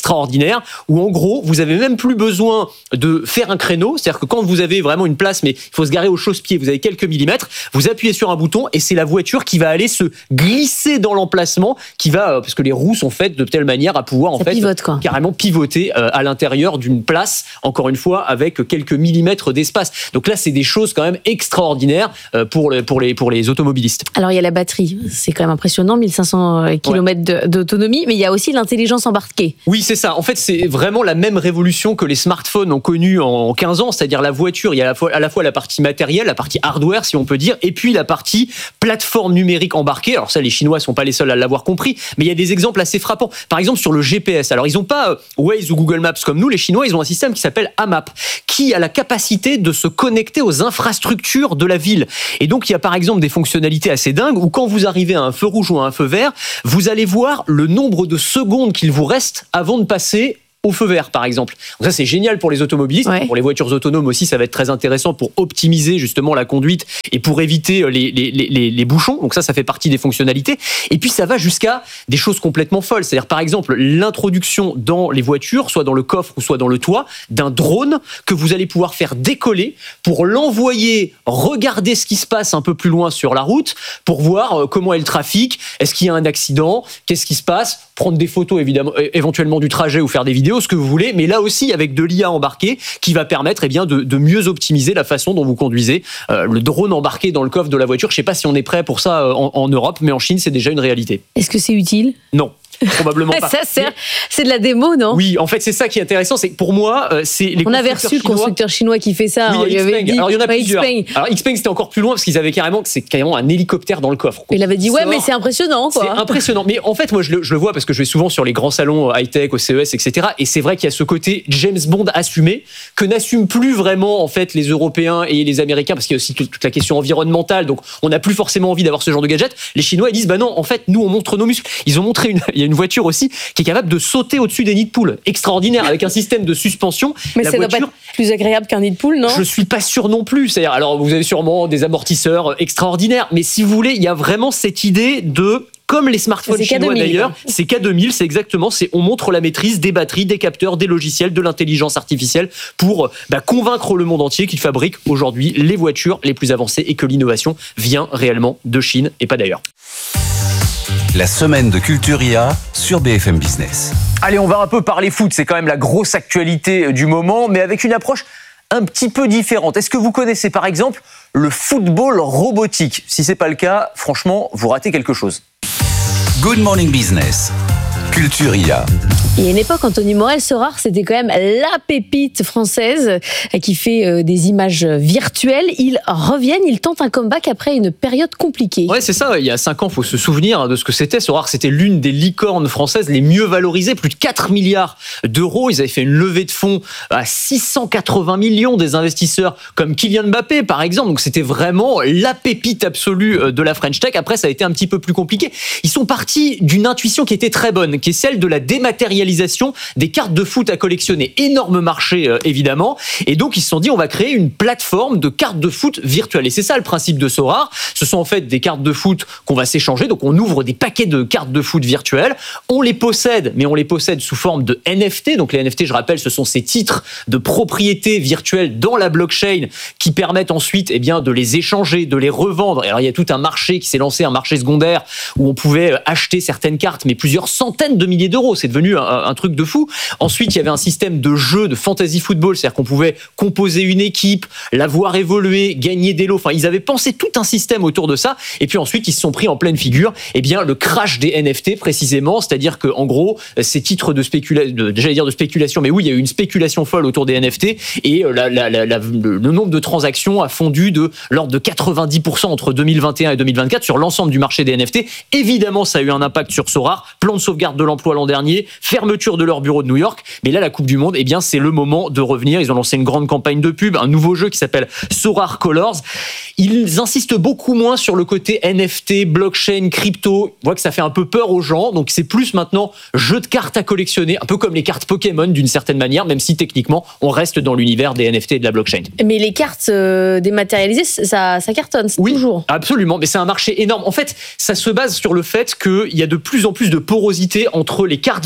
extraordinaire où en gros vous avez même plus besoin de faire un créneau, c'est-à-dire que quand vous avez vraiment une place mais il faut se garer au chausse-pied, vous avez quelques millimètres, vous appuyez sur un bouton et c'est la voiture qui va aller se glisser dans l'emplacement, qui va, parce que les roues sont faites de telle manière à pouvoir en Ça fait pivote, quoi. carrément pivoter euh, à l'intérieur d'une place, encore une fois avec quelques millimètres d'espace. Donc là c'est des choses quand même extraordinaires euh, pour, les, pour, les, pour les automobilistes. Alors il y a la batterie, c'est quand même impressionnant, mille cinq cents kilomètres de, d'autonomie, mais il y a aussi l'intelligence embarquée. Oui, c'est ça. En fait, c'est vraiment la même révolution que les smartphones ont connue en quinze ans, c'est-à-dire la voiture, il y a à la fois, à la fois la partie matérielle, la partie hardware, si on peut dire, et puis la partie plateforme numérique embarquée. Alors ça, les Chinois sont pas les seuls à l'avoir compris, mais il y a des exemples assez frappants. Par exemple, sur le G P S. Alors, ils n'ont pas Waze ou Google Maps comme nous, les Chinois, ils ont un système qui s'appelle AMAP, qui a la capacité de se connecter aux infrastructures de la ville. Et donc, il y a par exemple des fonctionnalités assez dingues où quand vous arrivez à un feu rouge ou à un feu vert, vous allez voir le nombre de secondes qu'il vous reste avant de passer au feu vert, par exemple. Donc ça, c'est génial pour les automobilistes. Ouais. Pour les voitures autonomes aussi, ça va être très intéressant pour optimiser justement la conduite et pour éviter les, les, les, les bouchons. Donc ça, ça fait partie des fonctionnalités. Et puis, ça va jusqu'à des choses complètement folles. C'est-à-dire, par exemple, l'introduction dans les voitures, soit dans le coffre ou soit dans le toit, d'un drone que vous allez pouvoir faire décoller pour l'envoyer regarder ce qui se passe un peu plus loin sur la route, pour voir comment est le trafic, est-ce qu'il y a un accident, qu'est-ce qui se passe, prendre des photos évidemment, éventuellement du trajet ou faire des vidéos, ce que vous voulez, mais là aussi avec de l'I A embarquée qui va permettre eh bien, de, de mieux optimiser la façon dont vous conduisez. Euh, le drone embarqué dans le coffre de la voiture, je ne sais pas si on est prêt pour ça en, en Europe, mais en Chine, c'est déjà une réalité. Est-ce que c'est utile ? Non. Probablement pas. Ça sert, c'est de la démo, non ? Oui, en fait, c'est ça qui est intéressant, c'est que pour moi, c'est les on avait reçu le constructeur chinois qui fait ça. Oui, il y a Xpeng. Dit, alors il y en a ouais, plusieurs. Xpeng. Alors Xpeng, c'était encore plus loin parce qu'ils avaient carrément, c'est carrément un hélicoptère dans le coffre. Il avait dit ouais, mais c'est impressionnant, quoi. C'est impressionnant. Mais en fait, moi, je le, je le vois parce que je vais souvent sur les grands salons high-tech, au C E S, et cetera. Et c'est vrai qu'il y a ce côté James Bond assumé que n'assument plus vraiment en fait les Européens et les Américains parce qu'il y a aussi toute, toute la question environnementale. Donc, on n'a plus forcément envie d'avoir ce genre de gadget. Les Chinois ils disent bah non, en fait, nous on montre nos muscles. Ils ont montré une, il y a une voiture aussi qui est capable de sauter au-dessus des nids de poules. Extraordinaire, avec un système de suspension. Mais la ça voiture, doit pas être plus agréable qu'un nid de poule, non ? Je suis pas sûr non plus. C'est-à-dire, alors vous avez sûrement des amortisseurs extraordinaires, mais si vous voulez, il y a vraiment cette idée de comme les smartphones c'est chinois K deux mille, d'ailleurs, quoi. c'est K deux mille, c'est exactement, c'est on montre la maîtrise des batteries, des capteurs, des logiciels, de l'intelligence artificielle pour bah, convaincre le monde entier qu'ils fabriquent aujourd'hui les voitures les plus avancées et que l'innovation vient réellement de Chine et pas d'ailleurs. La semaine de Culture I A sur B F M Business. Allez, on va un peu parler foot, c'est quand même la grosse actualité du moment, mais avec une approche un petit peu différente. Est-ce que vous connaissez par exemple le football robotique ? Si c'est pas le cas, franchement, vous ratez quelque chose. Good Morning Business, Culture I A. Il y a une époque, Anthony Morel, Sorare, c'était quand même la pépite française qui fait des images virtuelles. Ils reviennent, ils tentent un comeback après une période compliquée. Ouais, c'est ça. Il y a cinq ans, il faut se souvenir de ce que c'était. Sorare, c'était l'une des licornes françaises les mieux valorisées, plus de quatre milliards d'euros. Ils avaient fait une levée de fonds à six cent quatre-vingts millions des investisseurs comme Kylian Mbappé, par exemple. Donc, c'était vraiment la pépite absolue de la French Tech. Après, ça a été un petit peu plus compliqué. Ils sont partis d'une intuition qui était très bonne, qui est celle de la dématérialisation des cartes de foot à collectionner. Énorme marché, euh, évidemment. Et donc, ils se sont dit, on va créer une plateforme de cartes de foot virtuelles. Et c'est ça le principe de Sorare. Ce sont en fait des cartes de foot qu'on va s'échanger. Donc, on ouvre des paquets de cartes de foot virtuelles. On les possède, mais on les possède sous forme de N F T. Donc, les N F T, je rappelle, ce sont ces titres de propriété virtuelle dans la blockchain qui permettent ensuite, eh bien, de les échanger, de les revendre. Et alors, il y a tout un marché qui s'est lancé, un marché secondaire où on pouvait acheter certaines cartes, mais plusieurs centaines de milliers d'euros. C'est devenu un, un truc de fou. Ensuite, il y avait un système de jeu de fantasy football, c'est-à-dire qu'on pouvait composer une équipe, la voir évoluer, gagner des lots. Enfin, ils avaient pensé tout un système autour de ça. Et puis ensuite, ils se sont pris en pleine figure, eh bien, le crash des N F T précisément, c'est-à-dire que, en gros, ces titres de spéculation, j'allais dire de spéculation, mais oui, il y a eu une spéculation folle autour des N F T et la, la, la, la, le, le nombre de transactions a fondu de l'ordre de quatre-vingt-dix pour cent entre deux mille vingt et un et deux mille vingt-quatre sur l'ensemble du marché des N F T. Évidemment, ça a eu un impact sur Sorare, plan de sauvegarde de l'emploi l'an dernier, fermeture de leur bureau de New York. Mais là, la Coupe du Monde, eh bien, c'est le moment de revenir. Ils ont lancé une grande campagne de pub, un nouveau jeu qui s'appelle Sorare Colors. Ils insistent beaucoup moins sur le côté N F T, blockchain, crypto. On voit que ça fait un peu peur aux gens. Donc, c'est plus maintenant jeu de cartes à collectionner, un peu comme les cartes Pokémon d'une certaine manière, même si techniquement, on reste dans l'univers des N F T et de la blockchain. Mais les cartes euh, dématérialisées, ça, ça cartonne, c'est oui, toujours. Absolument, mais c'est un marché énorme. En fait, ça se base sur le fait qu'il y a de plus en plus de porosité entre les cartes virtuelles,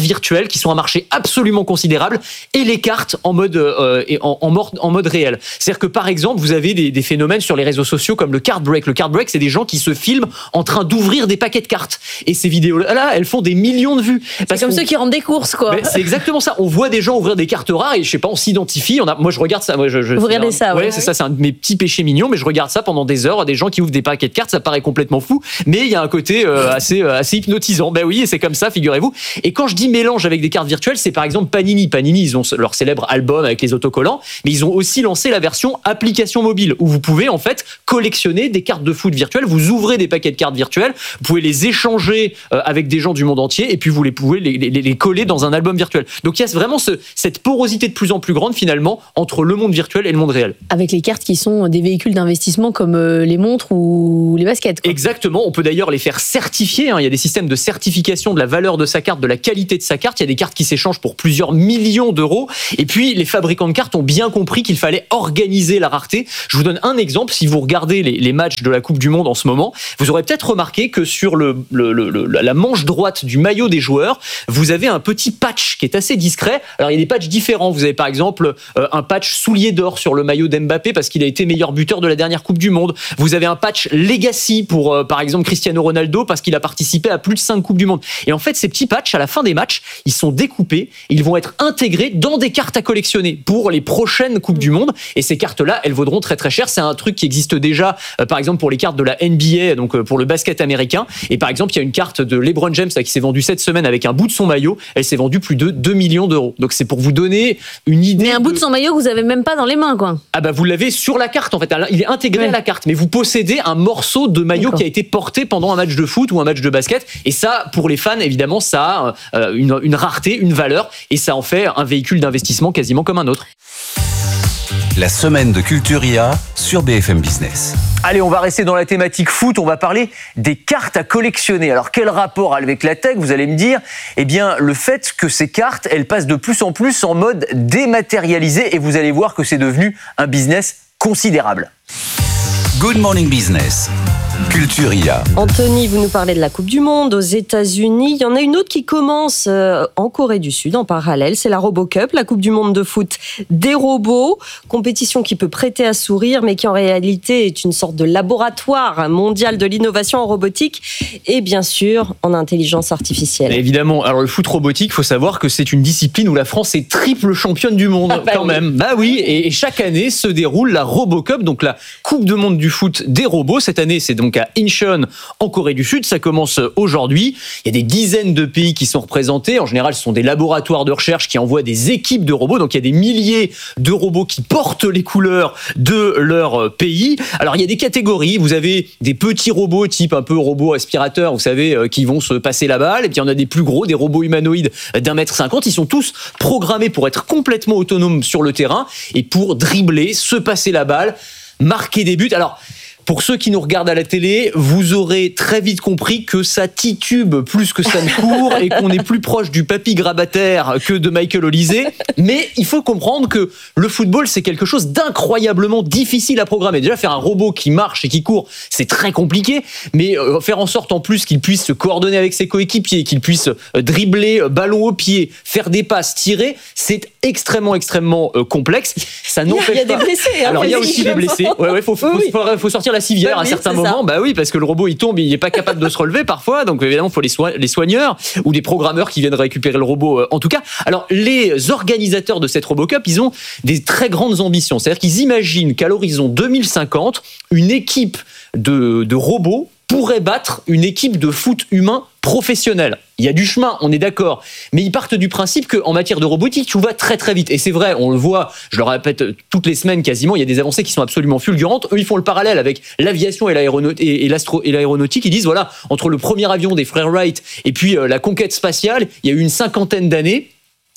virtuelle, qui sont un marché absolument considérable, et les cartes en mode, euh, en, en, mode, en mode réel. C'est-à-dire que par exemple, vous avez des, des phénomènes sur les réseaux sociaux comme le card break. Le card break, c'est des gens qui se filment en train d'ouvrir des paquets de cartes. Et ces vidéos-là, elles font des millions de vues. C'est comme ceux qui rendent des courses, quoi. Ben, c'est exactement ça. On voit des gens ouvrir des cartes rares et je sais pas, on s'identifie. On a, moi, je regarde ça. Moi, je, je, vous regardez ça, ouais. ouais. C'est ça, c'est un de mes petits péchés mignons, mais je regarde ça pendant des heures. Des gens qui ouvrent des paquets de cartes, ça paraît complètement fou, mais il y a un côté euh, assez, euh, assez hypnotisant. Ben oui, et c'est comme ça, figurez-vous. Et quand je dis mélange avec des cartes virtuelles, c'est par exemple Panini. Panini, ils ont leur célèbre album avec les autocollants, mais ils ont aussi lancé la version application mobile où vous pouvez en fait collectionner des cartes de foot virtuelles. Vous ouvrez des paquets de cartes virtuelles, vous pouvez les échanger euh, avec des gens du monde entier, et puis vous les pouvez les, les, les coller dans un album virtuel. Donc il y a vraiment ce, cette porosité de plus en plus grande finalement entre le monde virtuel et le monde réel. Avec les cartes qui sont des véhicules d'investissement comme euh, les montres ou les baskets, quoi. Exactement, on peut d'ailleurs les faire certifier, hein. Il y a des systèmes de certification de la valeur de sa carte, de la qualité de sa carte. Il y a des cartes qui s'échangent pour plusieurs millions d'euros. Et puis les fabricants de cartes ont bien compris qu'il fallait organiser la rareté. Je vous donne un exemple. Si vous regardez les, les matchs de la Coupe du Monde en ce moment, vous aurez peut-être remarqué que sur le, le, le, le, la manche droite du maillot des joueurs, vous avez un petit patch qui est assez discret. Alors il y a des patchs différents. Vous avez par exemple euh, un patch soulier d'or sur le maillot d'Mbappé parce qu'il a été meilleur buteur de la dernière Coupe du Monde. Vous avez un patch Legacy pour euh, par exemple Cristiano Ronaldo parce qu'il a participé à plus de cinq Coupes du Monde. Et en fait, ces petits patchs, à la fin des matchs, ils sont découpés, ils vont être intégrés dans des cartes à collectionner pour les prochaines Coupes du Monde. Et ces cartes-là, elles vaudront très très cher. C'est un truc qui existe déjà, euh, par exemple pour les cartes de la N B A, donc euh, pour le basket américain. Et par exemple, il y a une carte de LeBron James là, qui s'est vendue cette semaine avec un bout de son maillot. Elle s'est vendue plus de deux millions d'euros. Donc c'est pour vous donner une idée. Mais un de... bout de son maillot que vous avez même pas dans les mains, quoi. Ah bah vous l'avez sur la carte en fait. Il est intégré ouais. à la carte, mais vous possédez un morceau de maillot D'accord. qui a été porté pendant un match de foot ou un match de basket. Et ça, pour les fans, évidemment, ça a euh, une, une rareté, une valeur, et ça en fait un véhicule d'investissement quasiment comme un autre. La semaine de Culturia sur B F M Business. Allez, on va rester dans la thématique foot, on va parler des cartes à collectionner. Alors, quel rapport avec la tech, vous allez me dire ? Eh bien, le fait que ces cartes, elles passent de plus en plus en mode dématérialisé, et vous allez voir que c'est devenu un business considérable. Good Morning Business. Culturia. Anthony, vous nous parlez de la Coupe du Monde aux États-Unis. Il y en a une autre qui commence en Corée du Sud en parallèle. C'est la RoboCup, la Coupe du Monde de foot des robots. Compétition qui peut prêter à sourire, mais qui en réalité est une sorte de laboratoire mondial de l'innovation en robotique et bien sûr en intelligence artificielle. Évidemment. Alors le foot robotique, il faut savoir que c'est une discipline où la France est triple championne du monde ah bah quand oui. même. Bah oui. Et chaque année se déroule la RoboCup, donc la Coupe du Monde du foot des robots. Cette année, c'est donc à Incheon, en Corée du Sud. Ça commence aujourd'hui. Il y a des dizaines de pays qui sont représentés. En général, ce sont des laboratoires de recherche qui envoient des équipes de robots. Donc, il y a des milliers de robots qui portent les couleurs de leur pays. Alors, il y a des catégories. Vous avez des petits robots, type un peu robot aspirateur, vous savez, qui vont se passer la balle. Et puis, il y en a des plus gros, des robots humanoïdes d'un mètre cinquante. Ils sont tous programmés pour être complètement autonomes sur le terrain et pour dribbler, se passer la balle, marquer des buts. Alors, pour ceux qui nous regardent à la télé, vous aurez très vite compris que ça titube plus que ça ne court et qu'on est plus proche du papy grabataire que de Michael Olysée. Mais il faut comprendre que le football, c'est quelque chose d'incroyablement difficile à programmer. Déjà, faire un robot qui marche et qui court, c'est très compliqué. Mais faire en sorte en plus qu'il puisse se coordonner avec ses coéquipiers, qu'il puisse dribbler ballon au pied, faire des passes, tirer, c'est extrêmement, extrêmement complexe. Ça n'empêche pas. Il y a des blessés. Hein, Alors, il y a aussi des blessés. Ouais, ouais, faut, faut, oui. faut, faut sortir la civière bah oui, à certains moments. Ça. Bah oui, parce que le robot, il tombe, il n'est pas capable de se relever parfois. Donc, évidemment, il faut les, so- les soigneurs ou des programmeurs qui viennent récupérer le robot, euh, en tout cas. Alors, les organisateurs de cette RoboCup, ils ont des très grandes ambitions. C'est-à-dire qu'ils imaginent qu'à l'horizon deux mille cinquante, une équipe de, de robots pourrait battre une équipe de foot humain professionnelle. Il y a du chemin, on est d'accord. Mais ils partent du principe qu'en matière de robotique, tout va très très vite. Et c'est vrai, on le voit, je le répète toutes les semaines quasiment, il y a des avancées qui sont absolument fulgurantes. Eux, ils font le parallèle avec l'aviation et, l'aéronaut- et, et, l'astro- et l'aéronautique. Ils disent, voilà, entre le premier avion des frères Wright et puis euh, la conquête spatiale, il y a eu une cinquantaine d'années.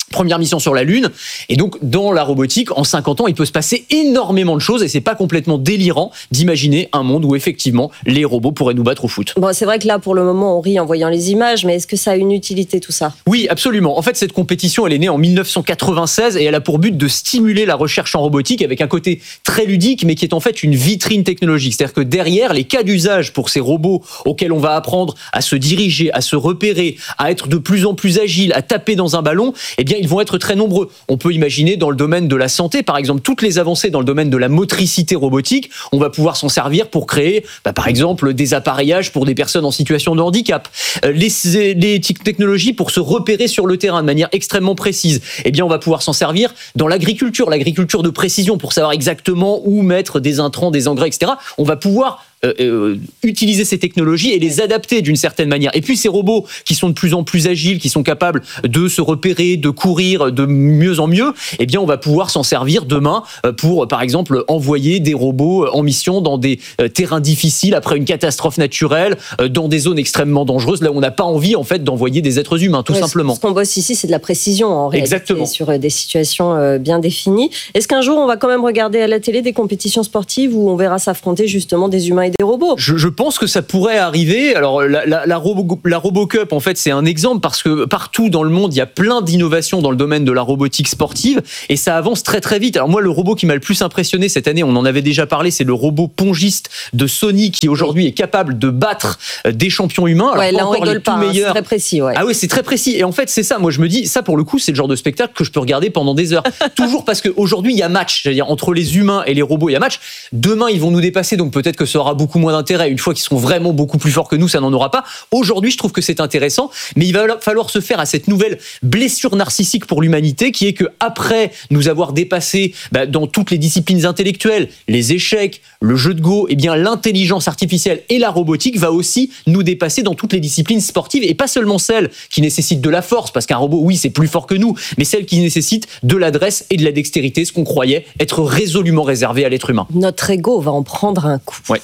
première mission sur la Lune. Et donc, dans la robotique, en cinquante ans, il peut se passer énormément de choses et c'est pas complètement délirant d'imaginer un monde où effectivement les robots pourraient nous battre au foot. Bon, c'est vrai que là, pour le moment, on rit en voyant les images, mais est-ce que ça a une utilité tout ça ? Oui, absolument. En fait, cette compétition, elle est née en dix-neuf cent quatre-vingt-seize et elle a pour but de stimuler la recherche en robotique avec un côté très ludique, mais qui est en fait une vitrine technologique. C'est-à-dire que derrière, les cas d'usage pour ces robots auxquels on va apprendre à se diriger, à se repérer, à être de plus en plus agile, à taper dans un ballon, eh bien, ils vont être très nombreux. On peut imaginer dans le domaine de la santé, par exemple, toutes les avancées dans le domaine de la motricité robotique, on va pouvoir s'en servir pour créer, bah, par exemple, des appareillages pour des personnes en situation de handicap. Euh, les, les technologies pour se repérer sur le terrain de manière extrêmement précise, eh bien, on va pouvoir s'en servir dans l'agriculture, l'agriculture de précision, pour savoir exactement où mettre des intrants, des engrais, et cetera. On va pouvoir Euh, euh, utiliser ces technologies et les adapter d'une certaine manière. Et puis ces robots qui sont de plus en plus agiles, qui sont capables de se repérer, de courir de mieux en mieux, eh bien on va pouvoir s'en servir demain pour, par exemple, envoyer des robots en mission dans des terrains difficiles après une catastrophe naturelle, dans des zones extrêmement dangereuses, là où on n'a pas envie en fait d'envoyer des êtres humains, tout ouais, simplement. Ce qu'on bosse ici, c'est de la précision en réalité. Exactement. Sur des situations bien définies. Est-ce qu'un jour on va quand même regarder à la télé des compétitions sportives où on verra s'affronter justement des humains et des robots? Je, je pense que ça pourrait arriver. Alors la, la, la, Robo, la RoboCup, en fait, c'est un exemple parce que partout dans le monde, il y a plein d'innovations dans le domaine de la robotique sportive et ça avance très très vite. Alors moi, le robot qui m'a le plus impressionné cette année, on en avait déjà parlé, c'est le robot pongiste de Sony qui aujourd'hui est capable de battre des champions humains. Alors, ouais, là on rigole pas, hein, c'est très précis. Ouais. Ah oui, c'est très précis. Et en fait, c'est ça. Moi, je me dis, ça pour le coup, c'est le genre de spectacle que je peux regarder pendant des heures. Toujours parce qu'aujourd'hui, il y a match. C'est-à-dire entre les humains et les robots, il y a match. Demain, ils vont nous dépasser, donc peut-être que ça aura beaucoup moins d'intérêt. Une fois qu'ils seront vraiment beaucoup plus forts que nous, ça n'en aura pas. Aujourd'hui, je trouve que c'est intéressant, mais il va falloir se faire à cette nouvelle blessure narcissique pour l'humanité, qui est que après nous avoir dépassé bah, dans toutes les disciplines intellectuelles, les échecs, le jeu de go, eh bien l'intelligence artificielle et la robotique va aussi nous dépasser dans toutes les disciplines sportives et pas seulement celles qui nécessitent de la force, parce qu'un robot, oui, c'est plus fort que nous, mais celles qui nécessitent de l'adresse et de la dextérité, ce qu'on croyait être résolument réservé à l'être humain. Notre ego va en prendre un coup. Ouais.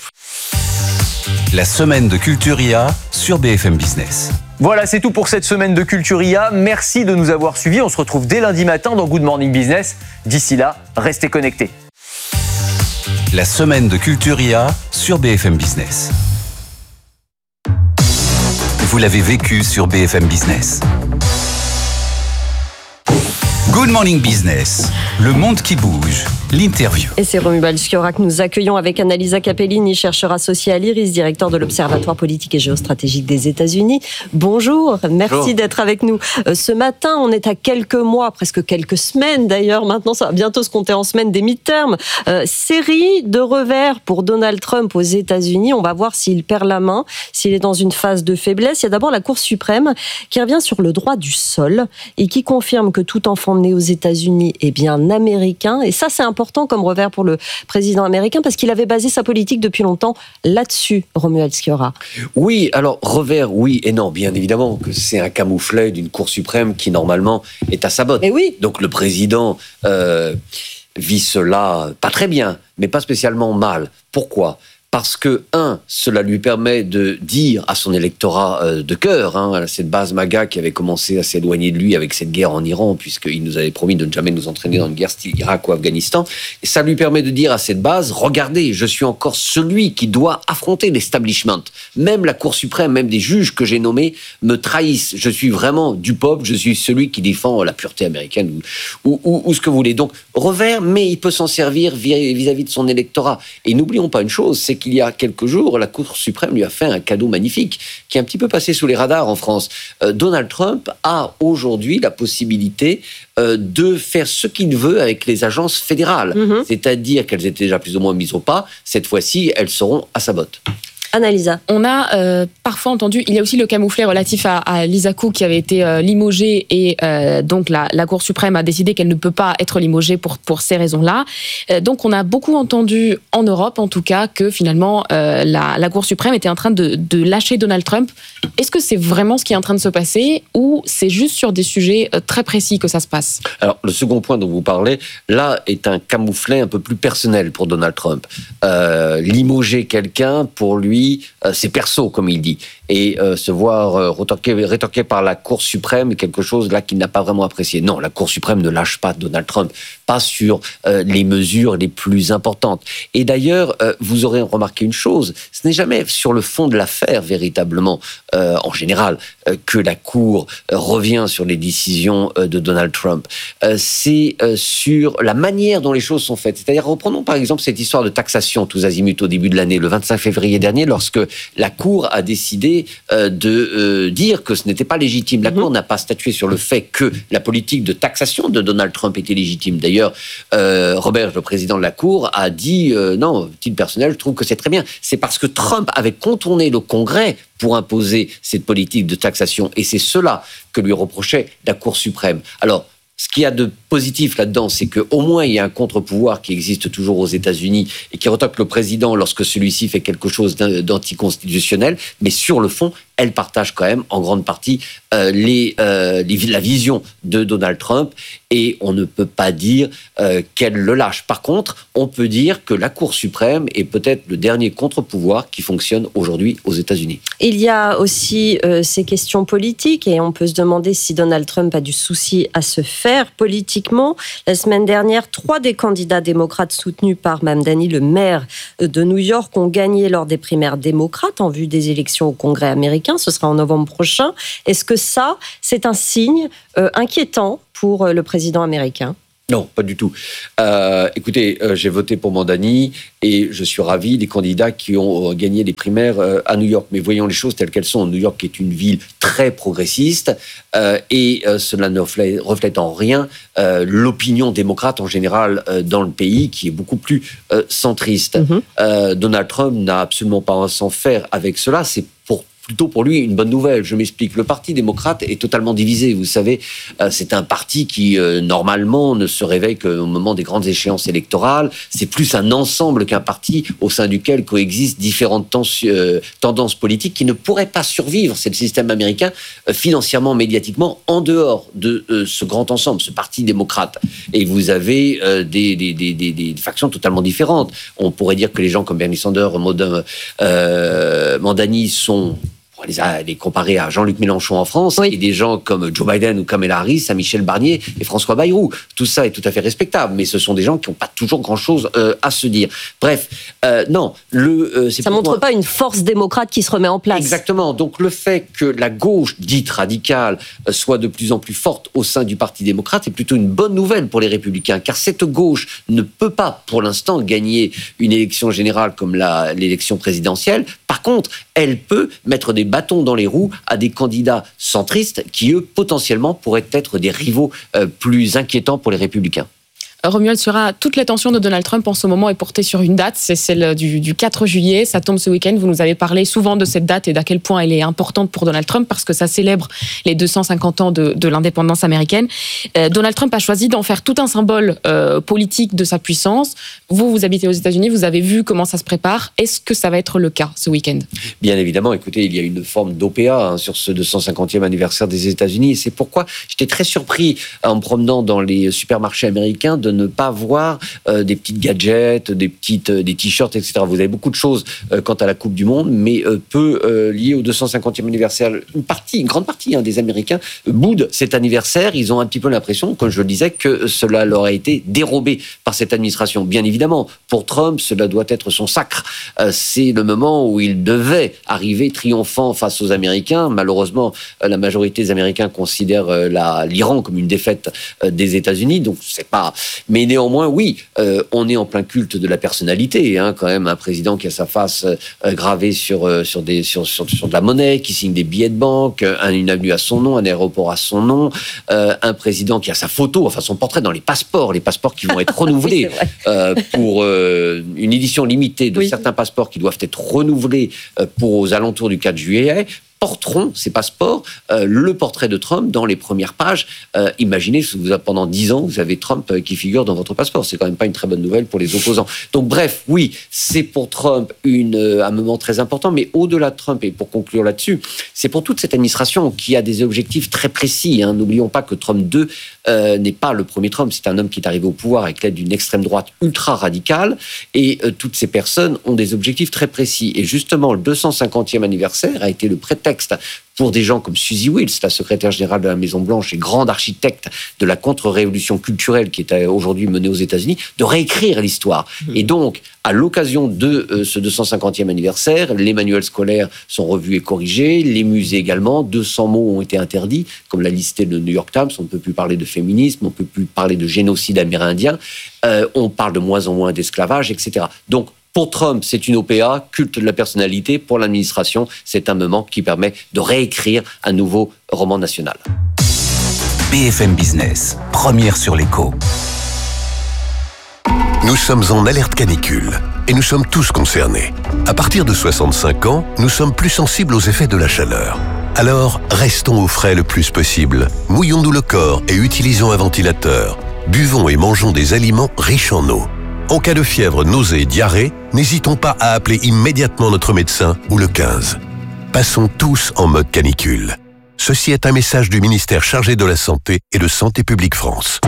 La semaine de Culture I A sur B F M Business. Voilà, c'est tout pour cette semaine de Culture I A. Merci de nous avoir suivis. On se retrouve dès lundi matin dans Good Morning Business. D'ici là, restez connectés. La semaine de Culture I A sur B F M Business. Vous l'avez vécu sur B F M Business. Good Morning Business, le monde qui bouge, l'interview. Et c'est Romuald Schiora que nous accueillons avec Annalisa Capellini, chercheur associé à l'IRIS, directeur de l'Observatoire politique et géostratégique des États-Unis. Bonjour, merci Bonjour. D'être avec nous. Ce matin, on est à quelques mois, presque quelques semaines d'ailleurs, maintenant ça va bientôt se compter en semaines des midterms. Euh, série de revers pour Donald Trump aux États-Unis. On va voir s'il perd la main, s'il est dans une phase de faiblesse. Il y a d'abord la Cour suprême qui revient sur le droit du sol et qui confirme que tout enfant né aux États-Unis est bien américain. Et ça, c'est important comme revers pour le président américain parce qu'il avait basé sa politique depuis longtemps là-dessus, Romuald Schiora. Oui, alors revers, oui et non. Bien évidemment que c'est un camouflet d'une Cour suprême qui, normalement, est à sa botte. Et oui. Donc le président euh, vit cela pas très bien, mais pas spécialement mal. Pourquoi ? Parce que, un, cela lui permet de dire à son électorat euh, de cœur, hein, à cette base MAGA qui avait commencé à s'éloigner de lui avec cette guerre en Iran, puisqu'il nous avait promis de ne jamais nous entraîner dans une guerre style Irak ou Afghanistan, et ça lui permet de dire à cette base, regardez, je suis encore celui qui doit affronter l'establishment. Même la Cour suprême, même des juges que j'ai nommés me trahissent. Je suis vraiment du peuple, je suis celui qui défend la pureté américaine ou, ou, ou, ou ce que vous voulez. Donc, revers, mais il peut s'en servir vis-à-vis de son électorat. Et n'oublions pas une chose, c'est qu'il y a quelques jours, la Cour suprême lui a fait un cadeau magnifique, qui est un petit peu passé sous les radars en France. Euh, Donald Trump a aujourd'hui la possibilité euh, de faire ce qu'il veut avec les agences fédérales. Mmh. C'est-à-dire qu'elles étaient déjà plus ou moins mises au pas. Cette fois-ci, elles seront à sa botte. Annalisa. On a euh, parfois entendu, il y a aussi le camouflet relatif à, à Lisa Cook qui avait été euh, limogée et euh, donc la, la Cour suprême a décidé qu'elle ne peut pas être limogée pour, pour ces raisons-là. Euh, donc on a beaucoup entendu, en Europe en tout cas, que finalement euh, la, la Cour suprême était en train de, de lâcher Donald Trump. Est-ce que c'est vraiment ce qui est en train de se passer ou c'est juste sur des sujets euh, très précis que ça se passe ? Alors le second point dont vous parlez, là, est un camouflet un peu plus personnel pour Donald Trump. Euh, limoger quelqu'un, pour lui, lui, euh, c'est perso, comme il dit. Et euh, se voir euh, rétorqué, rétorqué par la Cour suprême est quelque chose là qu'il n'a pas vraiment apprécié. Non, la Cour suprême ne lâche pas Donald Trump, pas sur euh, les mesures les plus importantes. Et d'ailleurs, euh, vous aurez remarqué une chose, ce n'est jamais sur le fond de l'affaire, véritablement, euh, en général, euh, que la Cour euh, revient sur les décisions euh, de Donald Trump. Euh, c'est euh, sur la manière dont les choses sont faites. C'est-à-dire, reprenons par exemple cette histoire de taxation tous azimuts au début de l'année, le vingt-cinq février dernier, lorsque la Cour a décidé euh, de euh, dire que ce n'était pas légitime. La mmh. Cour n'a pas statué sur le fait que la politique de taxation de Donald Trump était légitime. D'ailleurs, euh, Robert, le président de la Cour, a dit euh, non, titre personnel, je trouve que c'est très bien. C'est parce que Trump avait contourné le Congrès pour imposer cette politique de taxation. Et c'est cela que lui reprochait la Cour suprême. Alors, ce qu'il y a de positif là-dedans, c'est qu'au moins il y a un contre-pouvoir qui existe toujours aux États-Unis et qui retoque le président lorsque celui-ci fait quelque chose d'anticonstitutionnel. Mais sur le fond, elle partage quand même en grande partie euh, les, euh, les, la vision de Donald Trump et on ne peut pas dire euh, qu'elle le lâche. Par contre, on peut dire que la Cour suprême est peut-être le dernier contre-pouvoir qui fonctionne aujourd'hui aux États-Unis. Il y a aussi euh, ces questions politiques et on peut se demander si Donald Trump a du souci à se faire politiquement. La semaine dernière, trois des candidats démocrates soutenus par Mamdani, le maire de New York, ont gagné lors des primaires démocrates en vue des élections au Congrès américain. Ce sera en novembre prochain. Est-ce que ça, c'est un signe euh, inquiétant pour euh, le président américain ? Non, pas du tout. Euh, écoutez, euh, j'ai voté pour Mamdani et je suis ravi des candidats qui ont gagné les primaires euh, à New York. Mais voyons les choses telles qu'elles sont. New York est une ville très progressiste euh, et euh, cela ne reflète, reflète en rien euh, l'opinion démocrate en général euh, dans le pays qui est beaucoup plus euh, centriste. Mm-hmm. euh, Donald Trump n'a absolument pas à s'en faire avec cela. C'est pour plutôt pour lui une bonne nouvelle. Je m'explique. Le Parti démocrate est totalement divisé. Vous savez, euh, c'est un parti qui, euh, normalement, ne se réveille qu'au moment des grandes échéances électorales. C'est plus un ensemble qu'un parti au sein duquel coexistent différentes tens- euh, tendances politiques qui ne pourraient pas survivre. C'est le système américain, euh, financièrement, médiatiquement, en dehors de euh, ce grand ensemble, ce Parti démocrate. Et vous avez euh, des, des, des, des, des factions totalement différentes. On pourrait dire que les gens comme Bernie Sanders, Maudin, euh, Mamdani sont... On les a les comparer à Jean-Luc Mélenchon en France, oui. Et des gens comme Joe Biden ou Kamala Harris, à Michel Barnier et François Bayrou. Tout ça est tout à fait respectable, mais ce sont des gens qui n'ont pas toujours grand-chose euh, à se dire. Bref, euh, non. Le, euh, c'est ça ne montre moi... pas une force démocrate qui se remet en place. Exactement. Donc le fait que la gauche dite radicale euh, soit de plus en plus forte au sein du Parti démocrate est plutôt une bonne nouvelle pour les Républicains, car cette gauche ne peut pas, pour l'instant, gagner une élection générale comme la, l'élection présidentielle. Par contre, elle peut mettre des bâtons dans les roues à des candidats centristes qui, eux, potentiellement, pourraient être des rivaux euh, plus inquiétants pour les Républicains. Romuald Surat, toute l'attention de Donald Trump en ce moment est portée sur une date, c'est celle du, du quatre juillet, ça tombe ce week-end. Vous nous avez parlé souvent de cette date et d'à quel point elle est importante pour Donald Trump parce que ça célèbre les deux cent cinquante ans de, de l'indépendance américaine. Euh, Donald Trump a choisi d'en faire tout un symbole euh, politique de sa puissance. Vous, vous habitez aux États-Unis, vous avez vu comment ça se prépare. Est-ce que ça va être le cas ce week-end ? Bien évidemment, écoutez, il y a une forme d'O P A hein, sur ce deux cent cinquantième anniversaire des États-Unis et c'est pourquoi j'étais très surpris en me promenant dans les supermarchés américains de ne pas voir euh, des petites gadgets, des petites, euh, des t-shirts, et cetera. Vous avez beaucoup de choses euh, quant à la Coupe du Monde, mais euh, peu euh, liées au deux cent cinquantième anniversaire. Une partie, une grande partie hein, des Américains boudent cet anniversaire. Ils ont un petit peu l'impression, comme je le disais, que cela leur a été dérobé par cette administration. Bien évidemment, pour Trump, cela doit être son sacre. Euh, c'est le moment où il devait arriver triomphant face aux Américains. Malheureusement, euh, la majorité des Américains considèrent euh, la, l'Iran comme une défaite euh, des États-Unis, donc c'est pas. Mais néanmoins, oui, euh, on est en plein culte de la personnalité, hein, quand même, un président qui a sa face euh, gravée sur, euh, sur, des, sur, sur, sur de la monnaie, qui signe des billets de banque, un, une avenue à son nom, un aéroport à son nom, euh, un président qui a sa photo, enfin son portrait dans les passeports, les passeports qui vont être renouvelés oui, euh, pour euh, une édition limitée de oui. certains passeports qui doivent être renouvelés euh, pour aux alentours du quatre juillet. Porteront ces passeports euh, le portrait de Trump dans les premières pages. Euh, imaginez, vous avez, pendant dix ans, vous avez Trump euh, qui figure dans votre passeport. C'est quand même pas une très bonne nouvelle pour les opposants. Donc bref, oui, c'est pour Trump une, euh, un moment très important, mais au-delà de Trump, et pour conclure là-dessus, c'est pour toute cette administration qui a des objectifs très précis. Hein. N'oublions pas que Trump deux euh, n'est pas le premier Trump. C'est un homme qui est arrivé au pouvoir avec l'aide d'une extrême droite ultra radicale. Et euh, toutes ces personnes ont des objectifs très précis. Et justement, le deux cent cinquantième anniversaire a été le prétexte pour des gens comme Suzy Wills, la secrétaire générale de la Maison-Blanche et grande architecte de la contre-révolution culturelle qui est aujourd'hui menée aux États-Unis, de réécrire l'histoire. Mmh. Et donc, à l'occasion de euh, ce deux cent cinquantième anniversaire, les manuels scolaires sont revus et corrigés, les musées également, deux cents mots ont été interdits, comme l'a listé le New York Times, on ne peut plus parler de féminisme, on ne peut plus parler de génocide amérindien, euh, on parle de moins en moins d'esclavage, et cetera. Donc, pour Trump, c'est une O P A, culte de la personnalité. Pour l'administration, c'est un moment qui permet de réécrire un nouveau roman national. B F M Business, première sur l'écho. Nous sommes en alerte canicule et nous sommes tous concernés. À partir de soixante-cinq ans, nous sommes plus sensibles aux effets de la chaleur. Alors, restons au frais le plus possible. Mouillons-nous le corps et utilisons un ventilateur. Buvons et mangeons des aliments riches en eau. En cas de fièvre, nausée et diarrhée, n'hésitons pas à appeler immédiatement notre médecin ou le quinze. Passons tous en mode canicule. Ceci est un message du ministère chargé de la Santé et de Santé publique France.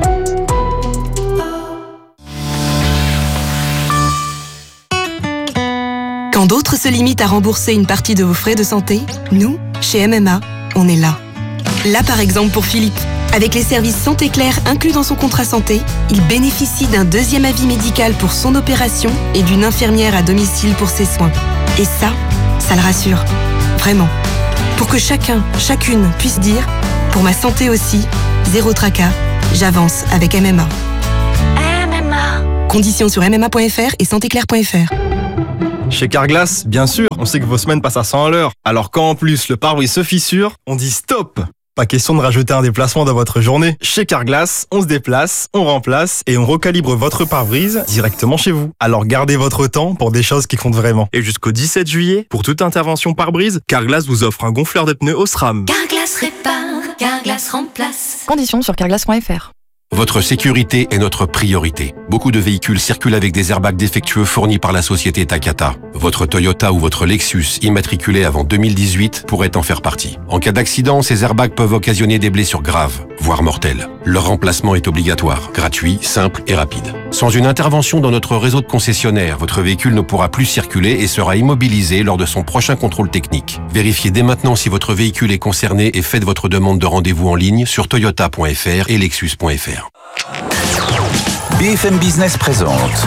Quand d'autres se limitent à rembourser une partie de vos frais de santé, nous, chez M M A, on est là. Là par exemple pour Philippe. Avec les services Santé Claire inclus dans son contrat santé, il bénéficie d'un deuxième avis médical pour son opération et d'une infirmière à domicile pour ses soins. Et ça, ça le rassure. Vraiment. Pour que chacun, chacune puisse dire « Pour ma santé aussi, zéro tracas, j'avance avec M M A ». M M A. Conditions sur m m a point f r et santé claire point f r. Chez Carglass, bien sûr, on sait que vos semaines passent à cent à l'heure. Alors quand en plus le pare-brise se fissure, on dit stop! Pas question de rajouter un déplacement dans votre journée. Chez Carglass, on se déplace, on remplace et on recalibre votre pare-brise directement chez vous. Alors gardez votre temps pour des choses qui comptent vraiment. Et jusqu'au dix-sept juillet, pour toute intervention pare-brise, Carglass vous offre un gonfleur de pneus Osram. Carglass répare, Carglass remplace. Conditions sur carglass point f r. Votre sécurité est notre priorité. Beaucoup de véhicules circulent avec des airbags défectueux fournis par la société Takata. Votre Toyota ou votre Lexus immatriculé avant deux mille dix-huit pourrait en faire partie. En cas d'accident, ces airbags peuvent occasionner des blessures graves, voire mortelles. Leur remplacement est obligatoire, gratuit, simple et rapide. Sans une intervention dans notre réseau de concessionnaires, votre véhicule ne pourra plus circuler et sera immobilisé lors de son prochain contrôle technique. Vérifiez dès maintenant si votre véhicule est concerné et faites votre demande de rendez-vous en ligne sur toyota point f r et lexus point f r. B F M Business présente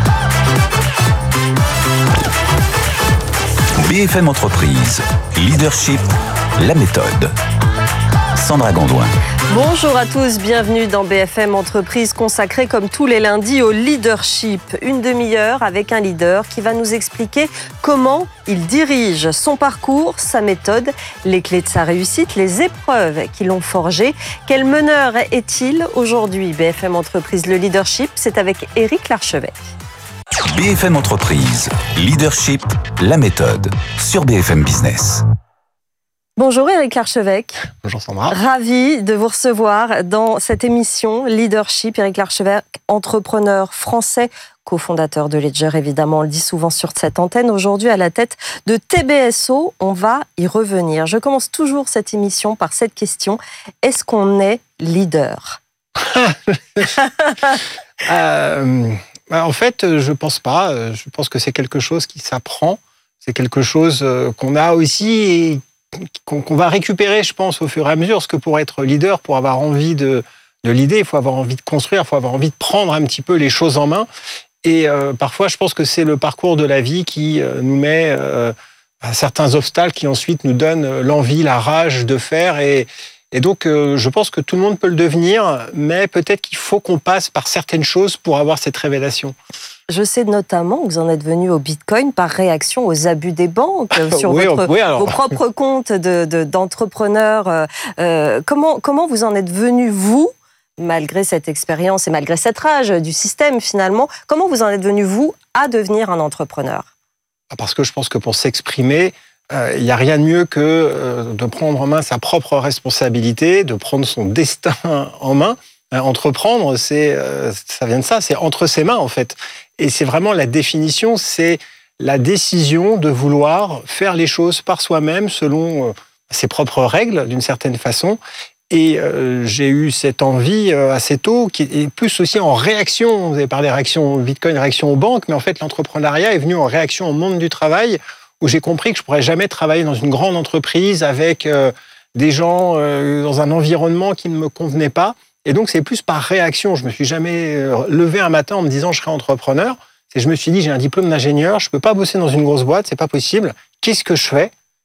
B F M Entreprise, Leadership, la méthode. Sandra Gondouin. Bonjour à tous, bienvenue dans B F M Entreprise consacrée comme tous les lundis au leadership. Une demi-heure avec un leader qui va nous expliquer comment il dirige son parcours, sa méthode, les clés de sa réussite, les épreuves qui l'ont forgé. Quel meneur est-il aujourd'hui? B F M Entreprise, le leadership, c'est avec Éric Larchevêque. B F M Entreprise, Leadership, la méthode, sur B F M Business. Bonjour Éric Larchevêque. Bonjour Sandra. Ravi de vous recevoir dans cette émission Leadership. Éric Larchevêque, entrepreneur français, cofondateur de Ledger, évidemment, on le dit souvent sur cette antenne. Aujourd'hui, à la tête de T B S O, on va y revenir. Je commence toujours cette émission par cette question. Est-ce qu'on est leader? euh, En fait, je pense pas. Je pense que c'est quelque chose qui s'apprend. C'est quelque chose qu'on a aussi et qu'on va récupérer, je pense, au fur et à mesure. Parce que pour être leader, pour avoir envie de, de l'idée, il faut avoir envie de construire, il faut avoir envie de prendre un petit peu les choses en main. Et euh, parfois, je pense que c'est le parcours de la vie qui euh, nous met euh, à certains obstacles qui ensuite nous donnent l'envie, la rage de faire. Et, et donc, euh, je pense que tout le monde peut le devenir, mais peut-être qu'il faut qu'on passe par certaines choses pour avoir cette révélation. Je sais notamment que vous en êtes venu au Bitcoin par réaction aux abus des banques sur oui, votre, oui, vos propres comptes de, de, d'entrepreneurs. Euh, comment, comment vous en êtes venu, vous, malgré cette expérience et malgré cette rage du système finalement, comment vous en êtes venu, vous, à devenir un entrepreneur? Parce que je pense que pour s'exprimer, il euh, n'y a rien de mieux que euh, de prendre en main sa propre responsabilité, de prendre son destin en main. Euh, entreprendre, c'est, euh, ça vient de ça, c'est entre ses mains en fait. Et c'est vraiment la définition, c'est la décision de vouloir faire les choses par soi-même selon ses propres règles d'une certaine façon. Et euh, j'ai eu cette envie euh, assez tôt, qui est plus aussi en réaction. Vous avez parlé de réaction au Bitcoin, réaction aux banques, mais en fait, l'entrepreneuriat est venu en réaction au monde du travail, où j'ai compris que je ne pourrais jamais travailler dans une grande entreprise avec euh, des gens euh, dans un environnement qui ne me convenait pas. Et donc, c'est plus par réaction. Je ne me suis jamais euh, levé un matin en me disant « je serai entrepreneur ». Et je me suis dit « j'ai un diplôme d'ingénieur, je ne peux pas bosser dans une grosse boîte, ce n'est pas possible. Qu'est-ce que je fais ?»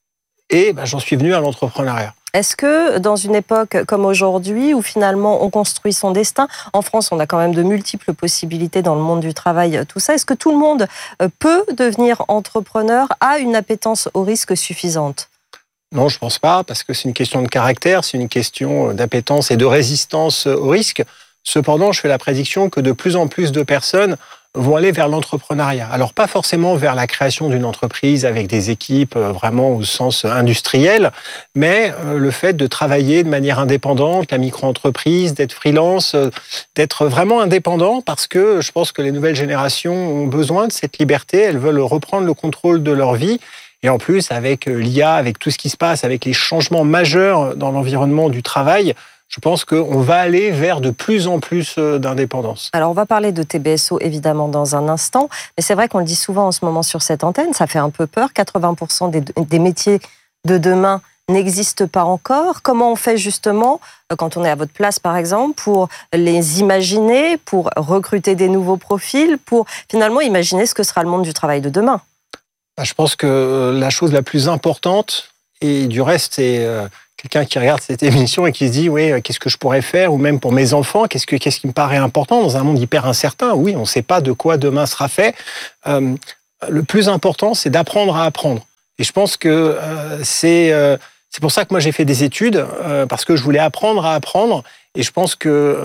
Et ben, j'en suis venu à l'entrepreneuriat. Est-ce que dans une époque comme aujourd'hui, où finalement on construit son destin, en France on a quand même de multiples possibilités dans le monde du travail, tout ça, est-ce que tout le monde peut devenir entrepreneur, a une appétence au risque suffisante ? Non, je ne pense pas, parce que c'est une question de caractère, c'est une question d'appétence et de résistance au risque. Cependant, je fais la prédiction que de plus en plus de personnes vont aller vers l'entrepreneuriat. Alors, pas forcément vers la création d'une entreprise avec des équipes vraiment au sens industriel, mais le fait de travailler de manière indépendante, la micro-entreprise, d'être freelance, d'être vraiment indépendant, parce que je pense que les nouvelles générations ont besoin de cette liberté, elles veulent reprendre le contrôle de leur vie. Et en plus, avec l'I A, avec tout ce qui se passe, avec les changements majeurs dans l'environnement du travail, je pense qu'on va aller vers de plus en plus d'indépendance. Alors, on va parler de T B S O, évidemment, dans un instant. Mais c'est vrai qu'on le dit souvent en ce moment sur cette antenne, ça fait un peu peur. quatre-vingts pour cent des, des métiers de demain n'existent pas encore. Comment on fait, justement, quand on est à votre place, par exemple, pour les imaginer, pour recruter des nouveaux profils, pour finalement imaginer ce que sera le monde du travail de demain ? Je pense que la chose la plus importante, et du reste, c'est quelqu'un qui regarde cette émission et qui se dit « oui, qu'est-ce que je pourrais faire ?» ou même pour mes enfants, qu'est-ce, que, qu'est-ce qui me paraît important dans un monde hyper incertain ? Oui, on ne sait pas de quoi demain sera fait. Euh, le plus important, c'est d'apprendre à apprendre. Et je pense que euh, c'est, euh, c'est pour ça que moi j'ai fait des études, euh, parce que je voulais apprendre à apprendre. Et je pense que